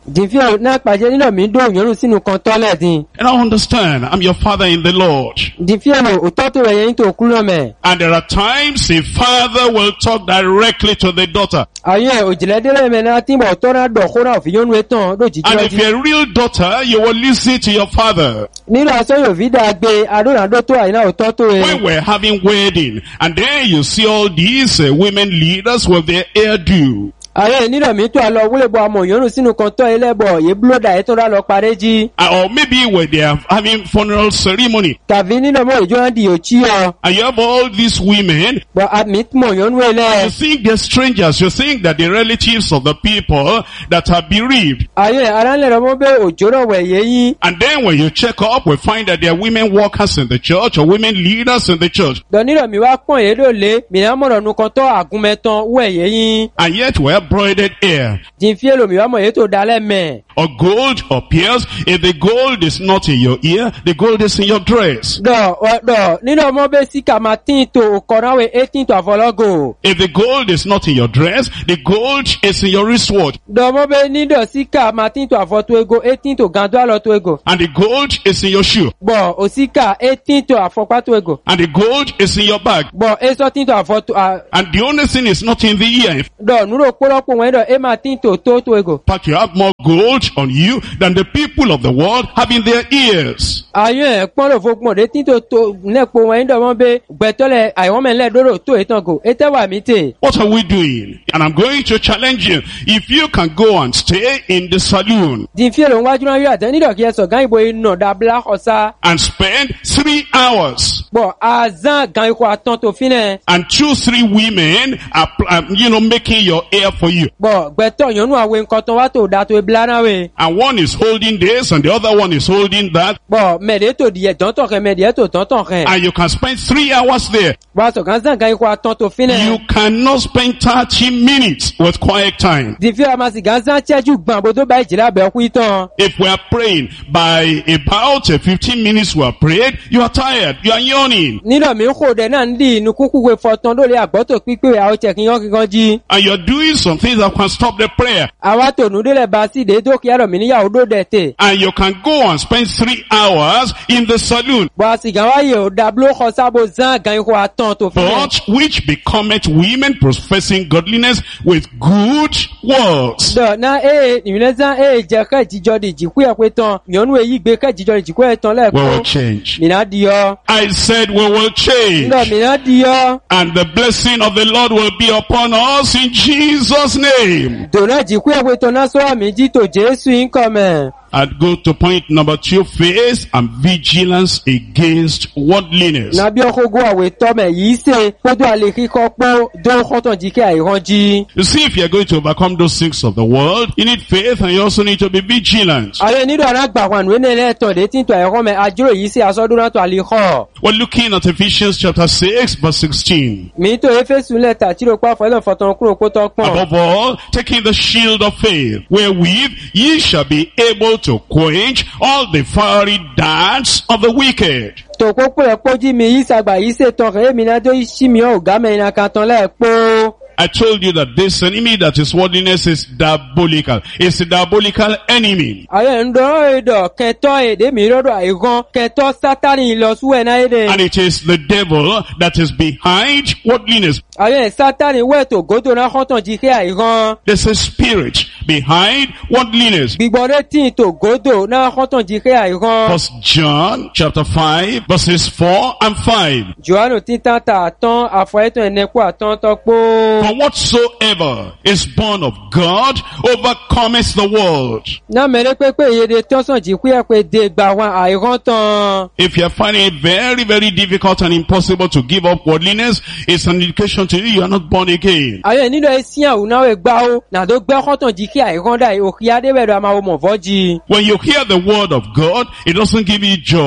Dìfíà náà pàjẹ́ nílò mi dó òyìnbó sínú kan tọ́lẹ̀ dín. And I understand, I'm your father in the Lord. Dìfíà lò òtọ́ tó rẹ̀ yẹn tó kú náà mẹ́. And there are times a father will talk directly to the daughter. Àyẹ̀ òjìlẹ́dẹ́rẹ́ mẹ́ náà tí mo tọ́ náà dọ̀ kó náà òfin yónú etán lójijì And if ọjí. you're a real daughter, you will listen to your father. Nínú aṣọ yóò fi dáa gbé adónàdó tó àyínà òtọ́ tó rẹ̀. When we're having wedding, and then you see all these uh, women leaders with their hairdo. Àyẹ̀ nílò mi tó àlọ́ wúlébọ̀ àmọ̀ òyìnbó sínú kan tọ́ ẹlẹ́bọ̀ yé búlódà ẹ̀ tó rà lọ parẹ́ jí. Uh, or maybe when they are having funeral ceremony, Tàbí nínú ọmọ ìjọ di òchí ọ. and you have all these women, Bọ̀ àmì mọ̀ òyìnbó you ẹlẹ́. think they're strangers, you think that the relatives of the people that are bereaved. Àyẹ̀ aránlẹ̀ ọmọ bẹ́ òjò náà wẹ̀ yé yín. And then when you check up, we find that there are women workers in the church or women leaders in the church. Dọ̀ nílò mi wá pọ̀n yé lólè mìíràn mọ̀rọ̀ nu kan tọ́ àgúnmẹ́tàn wẹ̀ yé yín. And yet we have broidered hair, Dìfíà lò mi wá mọ̀ yé tó dalẹ̀ mẹ́. or gold or pearls. If the gold is not in your ear, the gold is in your dress. Dọ̀ ọ̀ dọ̀ nínú ọmọ bẹ́ síkà máa tí tó òkọ̀náwé eighteen tó àfọlọ́gò. If the gold is not in your dress, the gold is in your wristwatch. Dọ̀ ọmọ bẹ́ nídọ̀ síkà máa tí tó àfọ̀tò ego eighteen tó gàdó àlọ́ tó ego. And the gold is in your shoe. Bọ̀ òsíkà eighteen tó àfọ̀pá tó ego. And the gold is in your bag. Bọ̀ eighteen tó àfọ̀tò à. And the only thing is not in the ear. In Dọ̀ núrò pọ́lọ́pọ̀ wọn dọ̀ ẹ máa tí tó tó tó ego. fact, you have more gold on you than the people of the world have in their ears. Àyẹ̀ pọ́nlọ̀ fokùn ọ̀dẹ́ tí tó tó nẹ́pọ̀ wọn dọ̀ wọ́n bẹ́ gbẹ̀tọ́lẹ̀ àìwọ́mẹ̀lẹ́ dóró tó ètàngò ètẹ́wà mi tè. What are we doing? And I'm going to challenge you. If you can go and stay in the saloon Dìfíà lò ń wájú náà yóò àtẹ́ nídọ̀ kí ẹ sọ̀ gán ìbò iná dàbílá ọ̀sá. and spend three hours Bọ̀ àzán gan ikọ̀ àtàn tó fi náà. and two, three women are, um, you know, making your hair for you. Bọ̀ gbẹ̀tọ̀ yọ̀nù àwọn nǹkan tán wá tó dá tó ebílá náà wẹ̀. And one is holding this and the other one is holding that. Bọ̀ mẹ̀dẹ̀ tó di ẹ̀dán tàn kẹ́ mẹ̀dẹ̀ tó tán tàn kẹ́. And you can spend three hours there. Wà sọ̀ gán zán gan ikọ̀ àtàn tó fi náà. You cannot spend thirty minutes with quiet time. Dìfíà máa sì gán zán chẹ́jú gbọ̀n bó tó bá ìjìlá bẹ̀ kú ìtàn. If we are praying, by about uh, fifteen minutes we are prayed, you are tired, you are yawning, Nílò mi ń kó dẹ̀ náà ń di inú kúkú wé fọ̀tàn lórí àgbọ̀tò pípé àwọn tẹ̀kíyàn kíkan jí. and you are doing some things that can stop the prayer. Àwa tònú délẹ̀ bá sí ìdè dókè àrọ̀ mi níyàwó dó dẹ̀ tè. And you can go and spend three hours in the saloon. Bọ̀ àsìgá wáyé ò dàbíló kọ sábò zán gan ikọ̀ àtàn tó fi náà. But which becometh women professing godliness with good works. Dọ̀ náà ee ìrìnlẹ̀ zán ee jẹ́ kẹ́ ìjíjọ́ di ìjìkú ẹ̀ pé tán. Yọ̀nù èyí gbé kẹ́ ìjíjọ́ di ìjìkú ẹ̀ tán We will lẹ́ẹ̀kọ́. change. Mìíràn di yọ. I said we will change. Nílò mìíràn di yọ. And the blessing of the Lord will be upon us in Jesus' name. Dòná ìjìkú ẹ̀ pé tán náà sọ́wọ́ mi jí tó Jésù yín kọ̀ mẹ́. I'd go to point number two, faith and vigilance against worldliness. Nàbí ọkọ̀gọ́ àwẹ̀ tọ́mẹ̀ yìí ṣe kódó àlè kíkọ́ pọ́ dóńkọ́tàn jí kí àìrànjí. You see, if you're going to overcome those things of the world, you need faith and you also need to be vigilant. Ààrẹ nílò arágbà wà nínú ẹlẹ́tọ̀ dé tí ń tọ́ ẹ̀rọ mẹ́ àjírò yìí sí aṣọ́dúnrán tó àlè kọ́. We're looking at Ephesians chapter six, verse sixteen. Mi tó Éfésù lẹ́tà tí ló pa fọ́lọ́ fọ́tàn kúrò kó tọ́ pọ̀n. Above all, taking the shield of faith, wherewith ye shall be able to quench all the fiery darts of the wicked. Tòkó pé ẹ̀pọ́ jí mi yìí sàgbà yìí ṣètàn rẹ̀ mi náà tó ṣí mi ọ̀ ọ̀gá mẹ́rin kan tán lẹ́ẹ̀pọ́. I told you that this enemy that is worldliness is diabolical. It's a diabolical enemy. Ààrẹ ń dọ́rọ̀ èdò kẹtọ́ èdè mi lọ́dọ̀ àìrán kẹtọ́ sátánì lọ súwẹ̀ náà èdè. And it is the devil that is behind worldliness. Ààrẹ sátánì wẹ̀tò gòdò náà kọ́tàn jí kí àìrán. There's a spirit behind worldliness. Gbígbọ́dé tí ń tò gòdò náà kọ́tàn jí kí àìrán. First John chapter five, verses four and five. Jòhánù títàn tà àtán àfọ̀ẹ́tàn ẹ̀nẹ́kú àtán tọ́pọ̀. For whatsoever is born of God overcometh the world. Náà mẹ́rẹ́ pépé ìyèdè tọ́sàn jí kú ẹ̀ pé dé gbà wọn àìrán tán. If you are finding it very, very difficult and impossible to give up worldliness, it's an indication to you you are not born again. Ààrẹ nílò ẹsìn àwùnáwẹ̀ gbá ó nàdó gbẹ́ kọ́tàn jí kí àìrán dà òkè adébẹ̀rẹ̀ àmàwò mọ̀fọ́ jí. When you hear the word of God, it doesn't give you joy.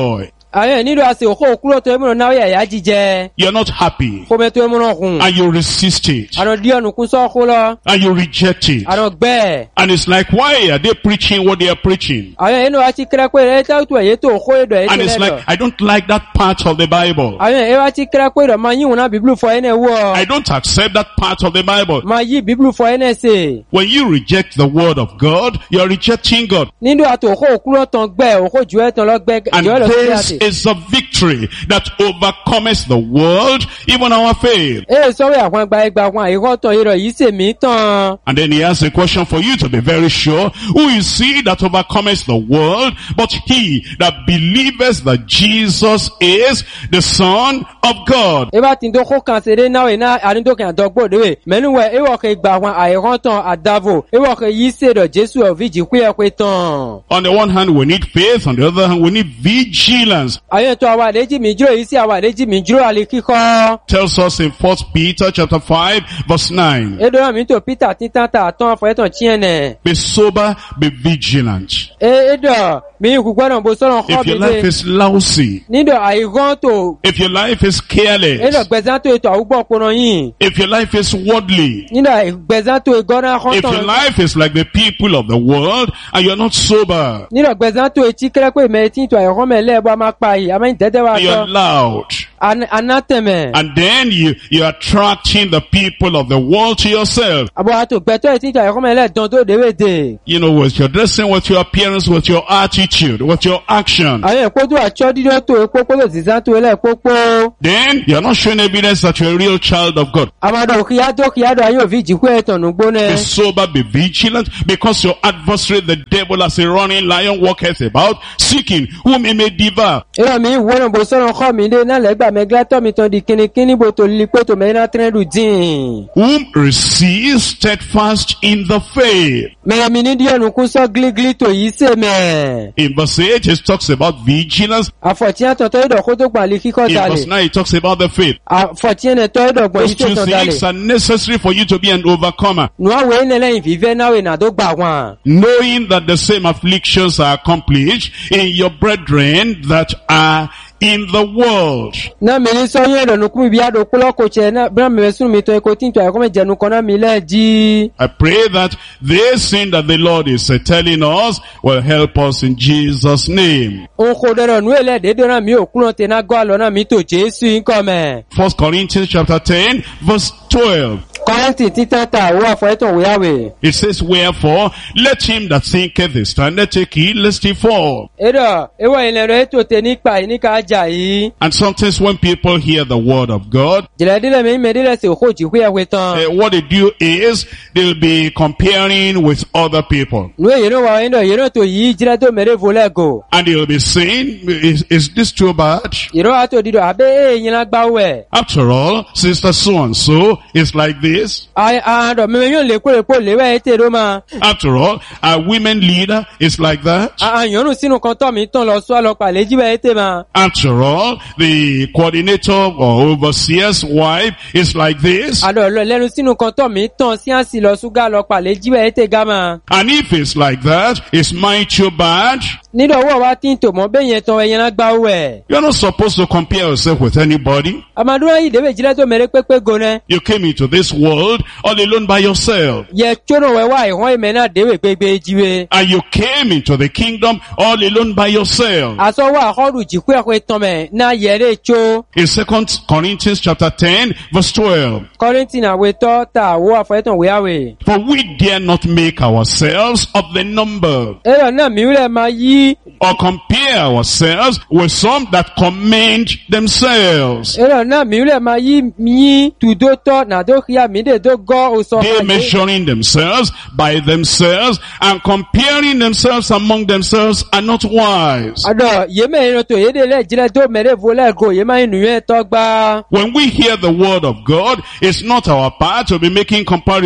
Àwọn nílò àṣẹ òkú òkúrò tó ẹmúrò náà yà yá jíjẹ. You're not happy. Kó mẹ́ tó ẹmúrò kùn. And you resist it. Àrùn díẹ̀ nùkún sọ́kú lọ. And you reject it. Àrùn gbẹ́. And it's like, why are they preaching what they are preaching? Àwọn ẹnu wa ti kẹ́rẹ́ pé ẹ̀ tẹ́ tó ẹ̀yẹ́ tó òkú ẹ̀dọ̀ ẹ̀ And it's like, I don't like that part of the Bible. Àwọn ẹ̀ wa ti kẹ́rẹ́ pé ẹ̀dọ̀ máa yí wọn náà bíbélù fọ ẹ̀ náà wọ̀. I don't accept that part of the Bible. Máa yí bíbélù fọ ẹ̀ náà sè. When you reject the word of God, you're rejecting God. Nínú àti òkú òkúrò tán gbẹ́ òkú jù ẹ̀ tán lọ gbẹ́ And jọ́ lọ sí this àti. is a victory that overcomes the world, even our faith. Ẹ sọ́wọ́ àwọn àgbà ẹgbà àwọn àyíkọ́ tán irọ́ yìí sèmí tán. And then he has a question for you to be very sure. Who is he that overcomes the world? But he that believeth that Jesus is the Son of God. Ẹ bá ti ń dókó kan ṣeré náà ẹ̀ náà àrídókè àdọ́gbòdo ẹ̀. Mẹ́nu wẹ̀ ẹ wọ̀ kẹ́ gbà àwọn àyíkọ́ tán àdàvò. Ẹ wọ̀ kẹ́ yìí ṣèdọ̀ Jésù ọ̀fíjì kú ẹ̀ pé tán. On the one hand, we need faith. On the other hand, we need vigilance. Àwọn ètò àwọn àlejì mi jùlọ yìí sí àwọn àlejì mi jùlọ àlè kíkọ́. Tells us in First Peter chapter five, verse nine. Ẹ dọ́rọ̀ mi tó Peter títàn tà tán àfọ̀yẹ́tàn tiẹ̀ nẹ̀. Be sober, be vigilant. Ẹ dọ̀ mi kò gbọ́dọ̀ bó sọ̀rọ̀ kọ́ If your mi life dé. is lousy, Nídọ̀ àyíkọ́ tó. if your life is Ẹ dọ̀ careless, gbẹ̀sán tó ètò àwùgbọ̀ pọ̀nà yìí. if your life is worldly, Nídọ̀ gbẹ̀sán tó ìgọ́nà if your kọ́tàn. life is like the people of the world and you're not sober, Nídọ̀ gbẹ̀sán tó etí kẹ́rẹ́pẹ́ mẹ́tí tó àyíkọ́ mẹ́lẹ́ bọ́ máa pa yìí. Àmọ́ ìtẹ́tẹ́ wa and you're sọ. loud, Anátẹ̀mẹ̀. and then you, you're attracting the people of the world to yourself. Àbọ̀ àtò gbẹ̀tọ́ etí tó àyíkọ́ mẹ́lẹ́ dán tó déwédè. You know, with your dressing, with your appearance, with your attitude, with your action. Àwọn èkó tó àtsọ́ dídọ́ tó epo kó tó sísá tó ẹlẹ́ pópó. Then you're not showing evidence that you're a real child of God. Àmàdọ̀ kìyàdọ̀ kìyàdọ̀ ayé òfin jìkú ẹ̀tàn nùgbónẹ̀. Be sober, be vigilant, because your adversary, the devil, as a running lion, walketh about, seeking whom he may devour. Ìrọ̀ mi wọ́n bó sọ̀rọ̀ kọ́ mi dé náà lẹ́gbàá mẹ́gbàtọ́ mi tán di kínníkínní bó tó lè pé tó mẹ́rin náà tẹ́rẹ́dù dín. Whom receive steadfast in the faith. Mẹ̀rẹ̀ mi ní díẹ̀ nùkún sọ gílígílí tó yìí sè mẹ́. In verse eight, it talks about vigilance. Àfọ̀tíyàn tọ̀tọ̀ ìdọ̀ kó tó gbà lè kíkọ́ In verse dalẹ̀. nine, it talks about the faith. Àfọ̀tíyàn ẹ̀tọ́ ìdọ̀ gbọ̀n Those yìí tó two tàn things dalẹ̀. are necessary for you to be an overcomer. Nùwàwé nílẹ̀ ìfìfẹ́ náà wẹ̀ nà tó gbà wọn. Knowing that the same afflictions are accomplished in your brethren that are in the world. Náà mi ní sọ́yún ẹ̀dọ̀ nùkún ibi àdó kúlọ́kọ̀ tiẹ̀ náà bí wọ́n mi sún mi tó ẹ̀kọ́ tí ń tọ́ ẹ̀kọ́ mẹ́jẹ̀ nùkan náà mi lẹ́ẹ̀ jí. I pray that this thing that the Lord is uh, telling us will help us in Jesus' name. Òun kò dẹ̀rọ̀ nù èlẹ̀ dédé náà mi ò kúrò tẹ̀ náà gọ́ àlọ́ náà mi tó Jésù ń kọ́ mẹ́. First Corinthians chapter ten, verse twelve. Kọ́rẹ́ntì títàn tà owó àfọ̀yẹ́tàn wíyáwé. It says, wherefore, let him that thinketh he standeth take heed lest he fall. Ẹ̀dọ̀ ewé ilẹ̀ rẹ̀ ètò tẹ̀ nípa ìníkà ajá yìí. And sometimes when people hear the word of God, Jìlẹ̀dílẹ̀ mi mẹ́dílẹ̀ sí òkú jìkú ẹ̀wé tán. uh, what they do is they'll be comparing with other people. Nú èyí ló wà ẹ̀dọ̀ yìí ló tó yìí jìlẹ̀ tó mẹ́rẹ̀ volẹ̀ gò. And they'll be saying, is, is this too bad? Ìró àtò dídọ̀ àbẹ́ èyí lágbá wẹ̀. After all, sister so-and-so is like this. Àádọ̀ mímẹ́ yóò lè kúrò pò léwẹ́ ètè ló máa. After all, our women leader is like that. Àyànnù sínú kan tọ́ mi tán lọ sọ́ lọ pàlẹ́ jíwẹ́ ètè máa. After all, the coordinator or overseer's wife is like this. Àdọ̀ lọ lẹ́nu sínú kan tọ́ mi tán sí àsì lọ ṣúgà lọ pàlẹ́ jíwẹ́ ètè gámà. And if it's like that, is mine too bad? Nídọ̀ owó wa tí ń tò mọ́ bẹ́yẹn tán ẹyẹn lágbá wẹ̀. You're not supposed to compare yourself with anybody. Àmàdúrà yìí débè jílẹ̀ tó mẹ́rẹ́ pépé gonẹ́. You came into this world all alone by yourself. Yẹ tsónà wẹ̀ wá ìhọ́n ìmẹ̀ náà déwè gbégbé jíwé. And you came into the kingdom all alone by yourself. Àsọ wà àkọ́rù jìkú ẹ̀kọ́ tán mẹ́ náà yẹrẹ tsó. In Second Corinthians chapter ten, verse twelve. Kọ́rìntì náà wẹ̀ tọ́ ta àwọ̀ àfọ̀yẹ́tàn wíyáwé. For we dare not make ourselves of the number, Ẹ̀rọ náà mìíràn máa yí. or compare ourselves with some that commend themselves. Ẹ̀rọ náà mìíràn máa yí yín tùdó tọ́ nàdókìá mídè tó gọ́ òsọ They measuring themselves by themselves and comparing themselves among themselves are not wise. Àdọ̀ yémẹ̀ ìrìn tó yédè lẹ́ jílẹ̀ tó mẹ́rẹ̀ volẹ̀ gò yémẹ̀ ìnú yẹn tọ́ gbá. When we hear the word of God, it's not our part to be making comparison.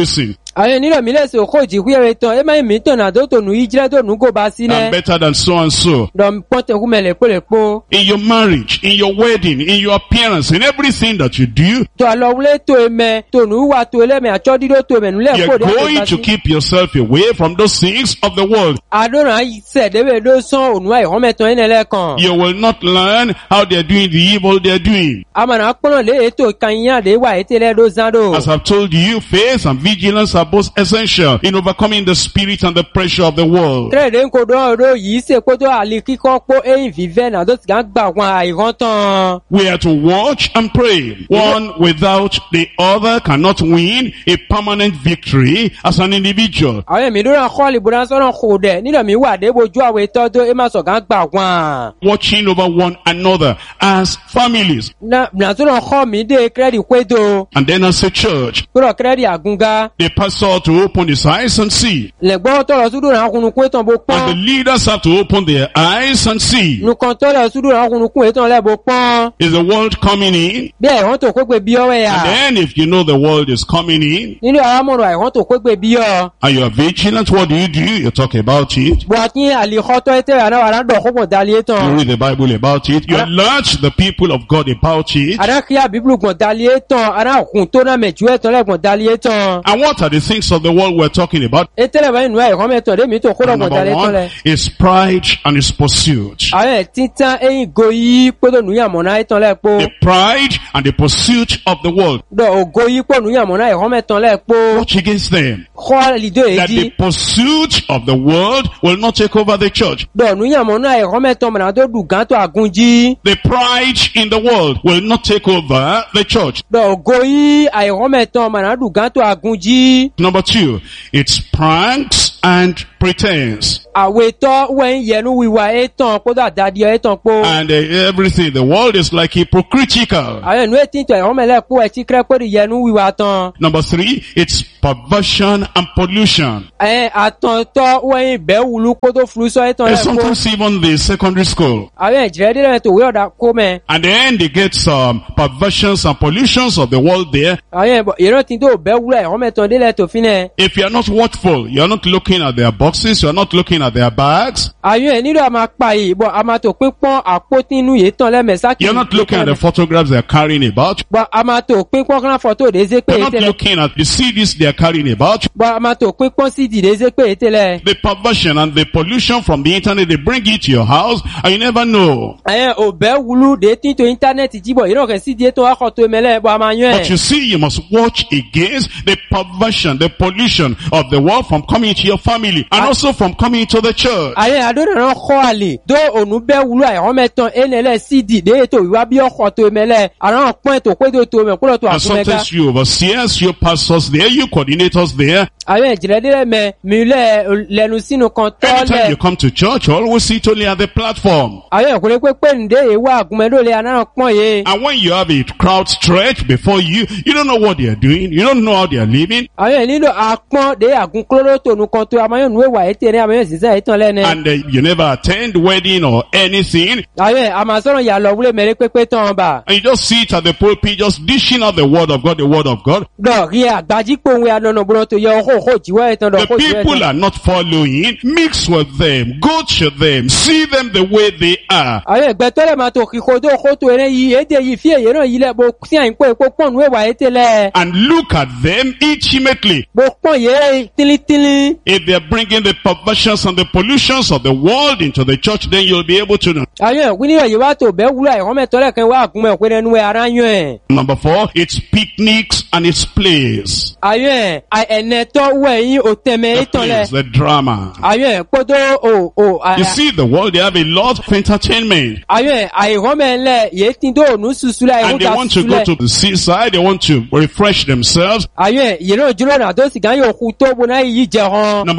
Ayé nílò mi lẹ́sẹ̀ òkò jìkú ẹ̀rẹ̀ tán, ẹ máa ń mìíràn náà tó tònú ìjírẹ́ tó nù kó bá sílẹ̀. I'm better than so and so. Dọ̀m pọ́ntẹ̀kú mẹ́lẹ̀ pólèpó. In your marriage, in your wedding, in your appearance, in everything that you do, Tó àlọ́wulé tó emẹ, tònú wà tó ẹlẹ́mẹ̀ àtsọ́ dídó tó emẹ̀ nulẹ̀ you're kó dé going to keep yourself away from those things of the world. Àdónà sẹ̀dẹ̀wẹ̀ ló sán ònú àìhọ́mẹ̀tàn ẹ̀nẹ̀ lẹ́kàn. You will not learn how they're doing the evil they're doing. Àmàna pọ́nà lé ètò ìkànnìyàdé wà ètèlẹ́ ló zádò. As I've told you, faith and vigilance are both essential in overcoming the spirit and the pressure of the world. Tẹ́lẹ̀ ń kó dán ọ̀rọ̀ yìí ṣe kó tó àlè kíkọ́ pó ẹ̀yìn fífẹ́ náà tó sì kàn gbà wọn àìhán tán. We are to watch and pray. One without the other cannot win a permanent victory as an individual. Àwọn èmi ló ràn kọ́ ìbúra sọ́nà kò dẹ̀ nílò mi wà dé bojú àwọn ètò tó ẹ máa sọ̀gá gbà wọn. Watching over one another as families. Nà tó ràn kọ́ mi dé kírẹ́dì kwédo. And then as a church, Kúrò kírẹ́dì àgúngá. the pastor ought to open his eyes and see. Lẹ̀gbọ́n tọ̀rọ̀ súdù ràn kunu kún ètò bó And the pọ́n. leaders have to open their eyes and see. Nùkàn tọ́lọ̀ súdù ràn kunu kún ètò lẹ́bọ̀ pọ́n. Is the world coming in? Bí àìhán tó kó gbé bí ọ́wẹ́ yà. And then if you know the world is coming in, Nínú àrámọ̀rọ̀ àìhán tó kó gbé bí ọ́. and you are vigilant, what do you do? You talk about it. Bọ̀tí àlìkọ́tọ́ ètò ìrànà wà láńdọ̀ kó pọ̀ dalí You ètò. read the Bible about it. You alert the people of God about it. Àdákíyà bíbélù gbọ̀n dalí ètò. Àdá òkun tó náà mẹ̀jú ètò lẹ́gbọ̀n dalí ètò. And what are the things of the world we're talking about? Ètèlè báyìí nù àìhán mẹ́tọ̀ dé mi tó kó lọ́gbọ̀n Number dalí ètò one lẹ̀. is pride and its pursuit. Àwọn títán ẹ̀yìn goyí pọ́dọ̀ nùyàmọ̀ná ètò lẹ́pọ̀. The pride and the pursuit of the world. Dọ̀ ògoyí pọ̀ nùyàmọ̀ná àìhán mẹ́tọ̀ lẹ́pọ̀. Watch against them. Kọ́ lìdó That èdí. the pursuit of the world will not take over the church. Dọ̀ nùyàmọ̀ná àìhán mẹ́tọ̀ mọ̀nà tó dùn gán tó àgúnjí. The pride in the world will not take over the church. Dọ̀ ògoyí àìhán mẹ́tọ̀ mọ̀nà dùn gán tó àgúnjí. Number two, it's pranks and pretense. Àwetọ́ wẹ́n yẹnu wíwá ètàn kódà dàdí ètàn pọ̀. And uh, everything, the world is like hypocritical. Àwọn ìnú ètí ìtọ̀ ẹ̀hán mẹ́lẹ̀ kó ẹtí kírẹ́ pé yẹnu wíwá tán. Number three, it's perversion and pollution. Ẹ̀ àtọ̀ntọ́ wẹ́n ìbẹ́ wùlú kó tó furu sọ ètàn And lẹ́kọ́. sometimes even the secondary school. Àwọn ìjìrẹ́ dídẹ̀ mẹ́tò wí ọ̀dà kó mẹ́. And then they get some perversions and pollutions of the world there. Àwọn ìrántí tó bẹ́ wúlọ̀ ẹ̀hán mẹ́tọ̀ délẹ̀ tó fi nẹ̀. If you are not watchful, you are not looking at their boxes, you are not looking at their bags, Àwọn ẹ̀ nílò àmà pa yìí bọ̀ àmà tó pínpọ́n àpótínú yìí tán lẹ́mẹ̀sá kìí. you're not looking at the photographs they are carrying about, Bọ̀ àmà tó pínpọ́n kan fọ́tò dézé pé you're not ètèlẹ̀. looking at the C Ds they are carrying about. Bọ̀ àmà tó pínpọ́n sí ìdí dézé pé ètèlẹ̀. The perversion and the pollution from the internet, they bring it to your house and you never know. Àwọn òbẹ́ wúlú dé tí tó íńtánẹ́ẹ̀tì jíbọ̀ yìí náà kẹ́ sí ìdí tó wákọ̀ tó mẹ́lẹ̀ bọ̀ àmà yẹn. But you see, you must watch against the perversion, the pollution of the world from coming into your family and also from coming into the church. Àwọn àdónà náà kọ́ àlè dó ònú bẹ́ wúlú àìhán mẹ́tàn ẹnẹ̀lẹ̀ sí ìdí dé ètò ìwà bí ọkọ̀ tó mẹ́lẹ̀ àwọn pọ́n ètò pé tó tó mẹ́ kúrò tó And àkúmẹ́ká. sometimes you overseers, you pastors there, you coordinators there. Àwọn ìjìnlẹ̀ délẹ̀ mẹ́ mi lẹ́ lẹ́nu sínú kan Anytime tọ́lẹ̀. you come to church, you always sit only at the platform. Àwọn ìkúrẹ́ pé pé ǹdé ìwà àgùnmẹ́dọ́lẹ̀ anáà pọ́n yé. And when you have a crowd stretched before you, you don't know what they are doing, you don't know how they are living, Àwọn nílò àpọ́n dé àgùn kúrò tònú kan tó àmọ́ yóò wà ètè rẹ̀ àmọ́ yóò sì sẹ́ ìtàn lẹ́nu. and uh, you never attend wedding or anything, Àwọn àmàsọ́rọ̀ yà lọ wúlé mẹ́rin pépé tán bà. and you just sit at the pulpit, just dishing out the word of God, the word of God. Dọ̀ rí àgbájípò òun ànànà bọ́nà tó yẹ ọkọ̀ òkò jíwọ́ ẹ̀tàn dọ̀ The kó jíwọ́ people ẹ̀tàn. are not following. Mix with them, go to them, see them the way they are. Àwọn ẹgbẹ́ tọ́lẹ̀ máa tó kíkó tó kó tó ẹrẹ́ yìí èdè yìí fi èyí náà yìí lẹ̀ bó sí àyínkó epo pọ̀nù ẹ̀wà ètè lẹ̀. And look at them intimately. Bó pọ̀n yẹ tílítílí. If they're bringing the perversions and the pollutions of the world into the church, then you'll be able to know. Àwọn ẹ̀kú nílò yìí wá tó bẹ́ wúlò àìhán mẹ́tọ́lẹ̀ kan wá àgúnmọ̀ ẹ̀kú ẹnu ẹ̀ ara yán ẹ̀. Number four, it's picnics and it's plays. Àwọn ẹ̀ ẹ̀nẹ́tọ́ wẹ̀ yín ò tẹ̀mẹ̀ The ètàn lẹ̀. plays, the drama. Àwọn ẹ̀ kótó ò ò You see, the world, they have a lot of entertainment. Àwọn àìhán mẹ́lẹ̀ yìí tí tó ònú susúlẹ̀ And they ìhúta want to go susúlẹ̀. to the seaside, they want to refresh themselves. Àwọn yìí náà jùlọ náà tó sì gán yóò kú tó bó náà yìí jẹ hàn. Number five,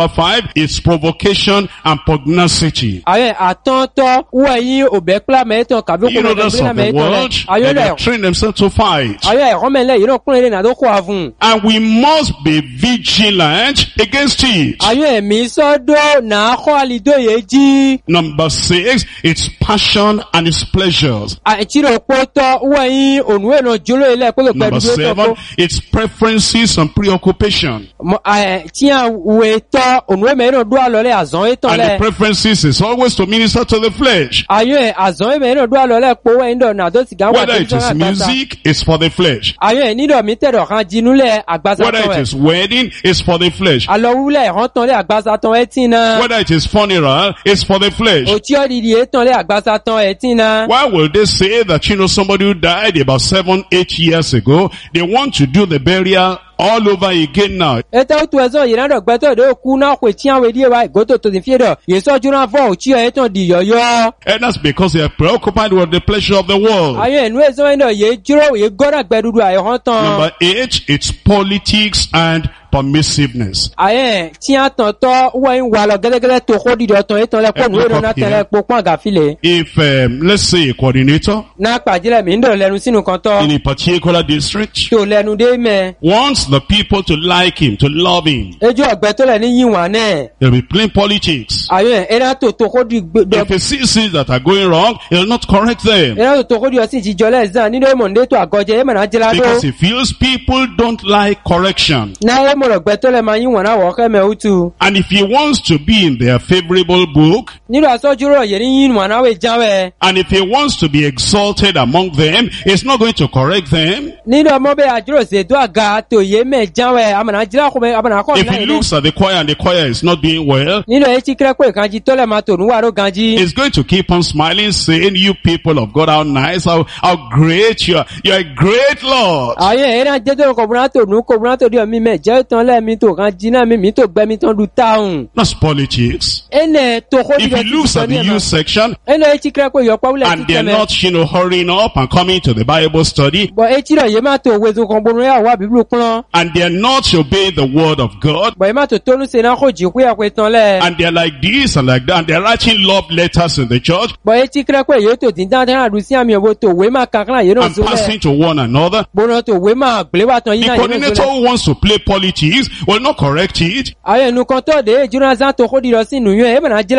is provocation and pugnacity. Aye, atọ́ntọ́ wẹ̀yìn òbẹ́kpla mẹ́tọ̀ kàbí You know, kúmọ̀ that's kẹ́kpla of the mẹ́tọ̀ world, lẹ̀. Ayọ́ and they lẹ̀ have trained themselves to fight. ayọ́ ẹ̀họ́ mẹ́lẹ̀ yìí náà kúnlẹ̀ lẹ́nà tó kó àfún. And we must be vigilant against it. Ayọ́ ẹ̀mí sọ́dọ̀ náà kọ́ àlìdóye jí. Number six, its passion and its pleasures. Àìtírò pọ́tọ́ wẹ̀yìn ònúwẹ̀ náà jóló ilẹ̀ kó lè pẹ̀lú Number tó seven, tọ́kọ́. its preferences and preoccupation. Tí a wè tọ́ ònúwẹ̀ mẹ́rin náà dúró àlọ́lẹ̀ àzán ètò And the lẹ̀. preferences is always to minister to the flesh. Ayọ́ ẹ̀ àzán mẹ́rin náà dúró àlọ́lẹ̀ pọ̀ wẹ̀yìn dọ̀ náà tó ti gán wà Whether it is music, it's for the flesh. Ayọ́ ẹ̀ nídọ̀ mi tẹ̀dọ̀ kan jinúlẹ̀ àgbàsátọ̀ Whether it ẹ̀. is wedding, it's for the flesh. Alọ́wúlẹ̀ ẹ̀hán tán lé àgbàsátọ̀ ẹ̀ tí náà. Whether it is funeral, it's for the flesh. Òtí ọ̀dìdì ètàn lé àgbàsátọ̀ ẹ̀ tí náà. Why will they say that, you know, somebody who died about seven, eight years ago, they want to do the burial all over again now? Ètò òtù ẹ̀sọ́ yìí náà gbẹ́tọ̀ dé òkú náà pè tí àwọn èdè wa ìgótò tó ti fi dọ̀. Yèsọ́ jóná fọ́ òtí ẹ̀ ètàn di yọ̀yọ́. And that's because they are preoccupied with the pleasure of the world. Ayọ̀ ẹ̀nu ẹ̀sọ́ ẹ̀nà yé jíró yé gọ́dà gbẹdúdú àìhán tán. Number eight, it's politics and permissiveness. Ayẹ̀ tí a tàn tọ́ wọ́n ń wà lọ gẹ́gẹ́gẹ́ tó kó dìdọ̀ tán ètàn lẹ́kọ̀ọ́ nù èrò náà tẹ̀lé epo pọ́n àgàfilẹ̀. If, um, let's say a coordinator Náà pàjílẹ̀ mi ń dọ̀ lẹ́nu sínú kan tọ́. in a particular district Tó lẹ́nu dé mẹ́. wants the people to like him, to love him, Ejò ọ̀gbẹ́ tó lẹ̀ ní yíwọ̀n náà. they'll be playing politics. Ayọ̀ ẹ̀rá tó tó kó di gbẹdọ̀. If he sees things that are going wrong, he'll not correct them. Ẹ̀rá tó tó kó di ọtí ìjọ lẹ́sàn nínú èmọ̀ndé tó àgọ́jẹ èmọ̀ náà jẹ́lá dó. Because he feels people don't like correction. Náà èmọ̀ ọ̀gbẹ́ tó lẹ̀ máa yíwọ̀n náà wọ̀ kẹ́mẹ̀ òtù. And if he wants to be in their favorable book, Nínú àsọ́júrò yẹ̀ ní yíwọ̀n náà wẹ̀ jáwẹ̀. and if he wants to be exalted among them, he's not going to correct them. Nínú ọmọ bẹ́ẹ̀ àjúrò ṣètò àga tó yé mẹ́ jáwẹ̀ àmàna jẹ́lá kọ́ mẹ́ àmàna kọ́ If he looks at the choir and the choir is not doing well, nínú etí kírẹ́pọ̀ ìkanjí tó lẹ̀ máa tò níwàró ganjí. he's going to keep on smiling, saying, you people of God, how nice, how, how great you are. You're a great Lord. Ayé ẹ̀rá jẹ́jọ́ kọ̀bùnà tó nù kọ̀bùnà tó di ọ̀mí mẹ́ jẹ́ tán lẹ́mí tó kan jí náà mímí tó gbẹ́mí tán du táhùn. That's politics. Ẹnẹ̀ tó kó If dìde he looks at the youth section ẹnẹ̀ etí kírẹ́pọ̀ ìyọ̀pá wúlẹ̀ and tí they're tẹ́mẹ̀. not, you know, hurrying up and coming to the Bible study, Bọ̀ etí rẹ̀ yé má tó òwe tó kan bọ̀nù yà wá bíbélù kúnlọ́. and they're not obeying the word of God, Bọ̀ yé má tó tónú se náà kò jí kú yà pé tán lẹ̀. and they're like this and like that, and they're writing love letters in the church Bọ̀ etí kírẹ́pọ̀ yé tó tí dáńtẹ́ náà dùn sí àmì ọ̀bọ tó òwe má kankan yé náà and sólẹ̀. passing to one another. Bọ̀nà tó òwe má gbéwà tán yí The náà yé náà coordinator sólẹ̀. who wants to play politics will not correct it. Ayé ẹnu kan tó dé Jonathan tó kó dìrọ̀ sí nùyún ẹ̀ ẹ̀ bẹ̀rẹ̀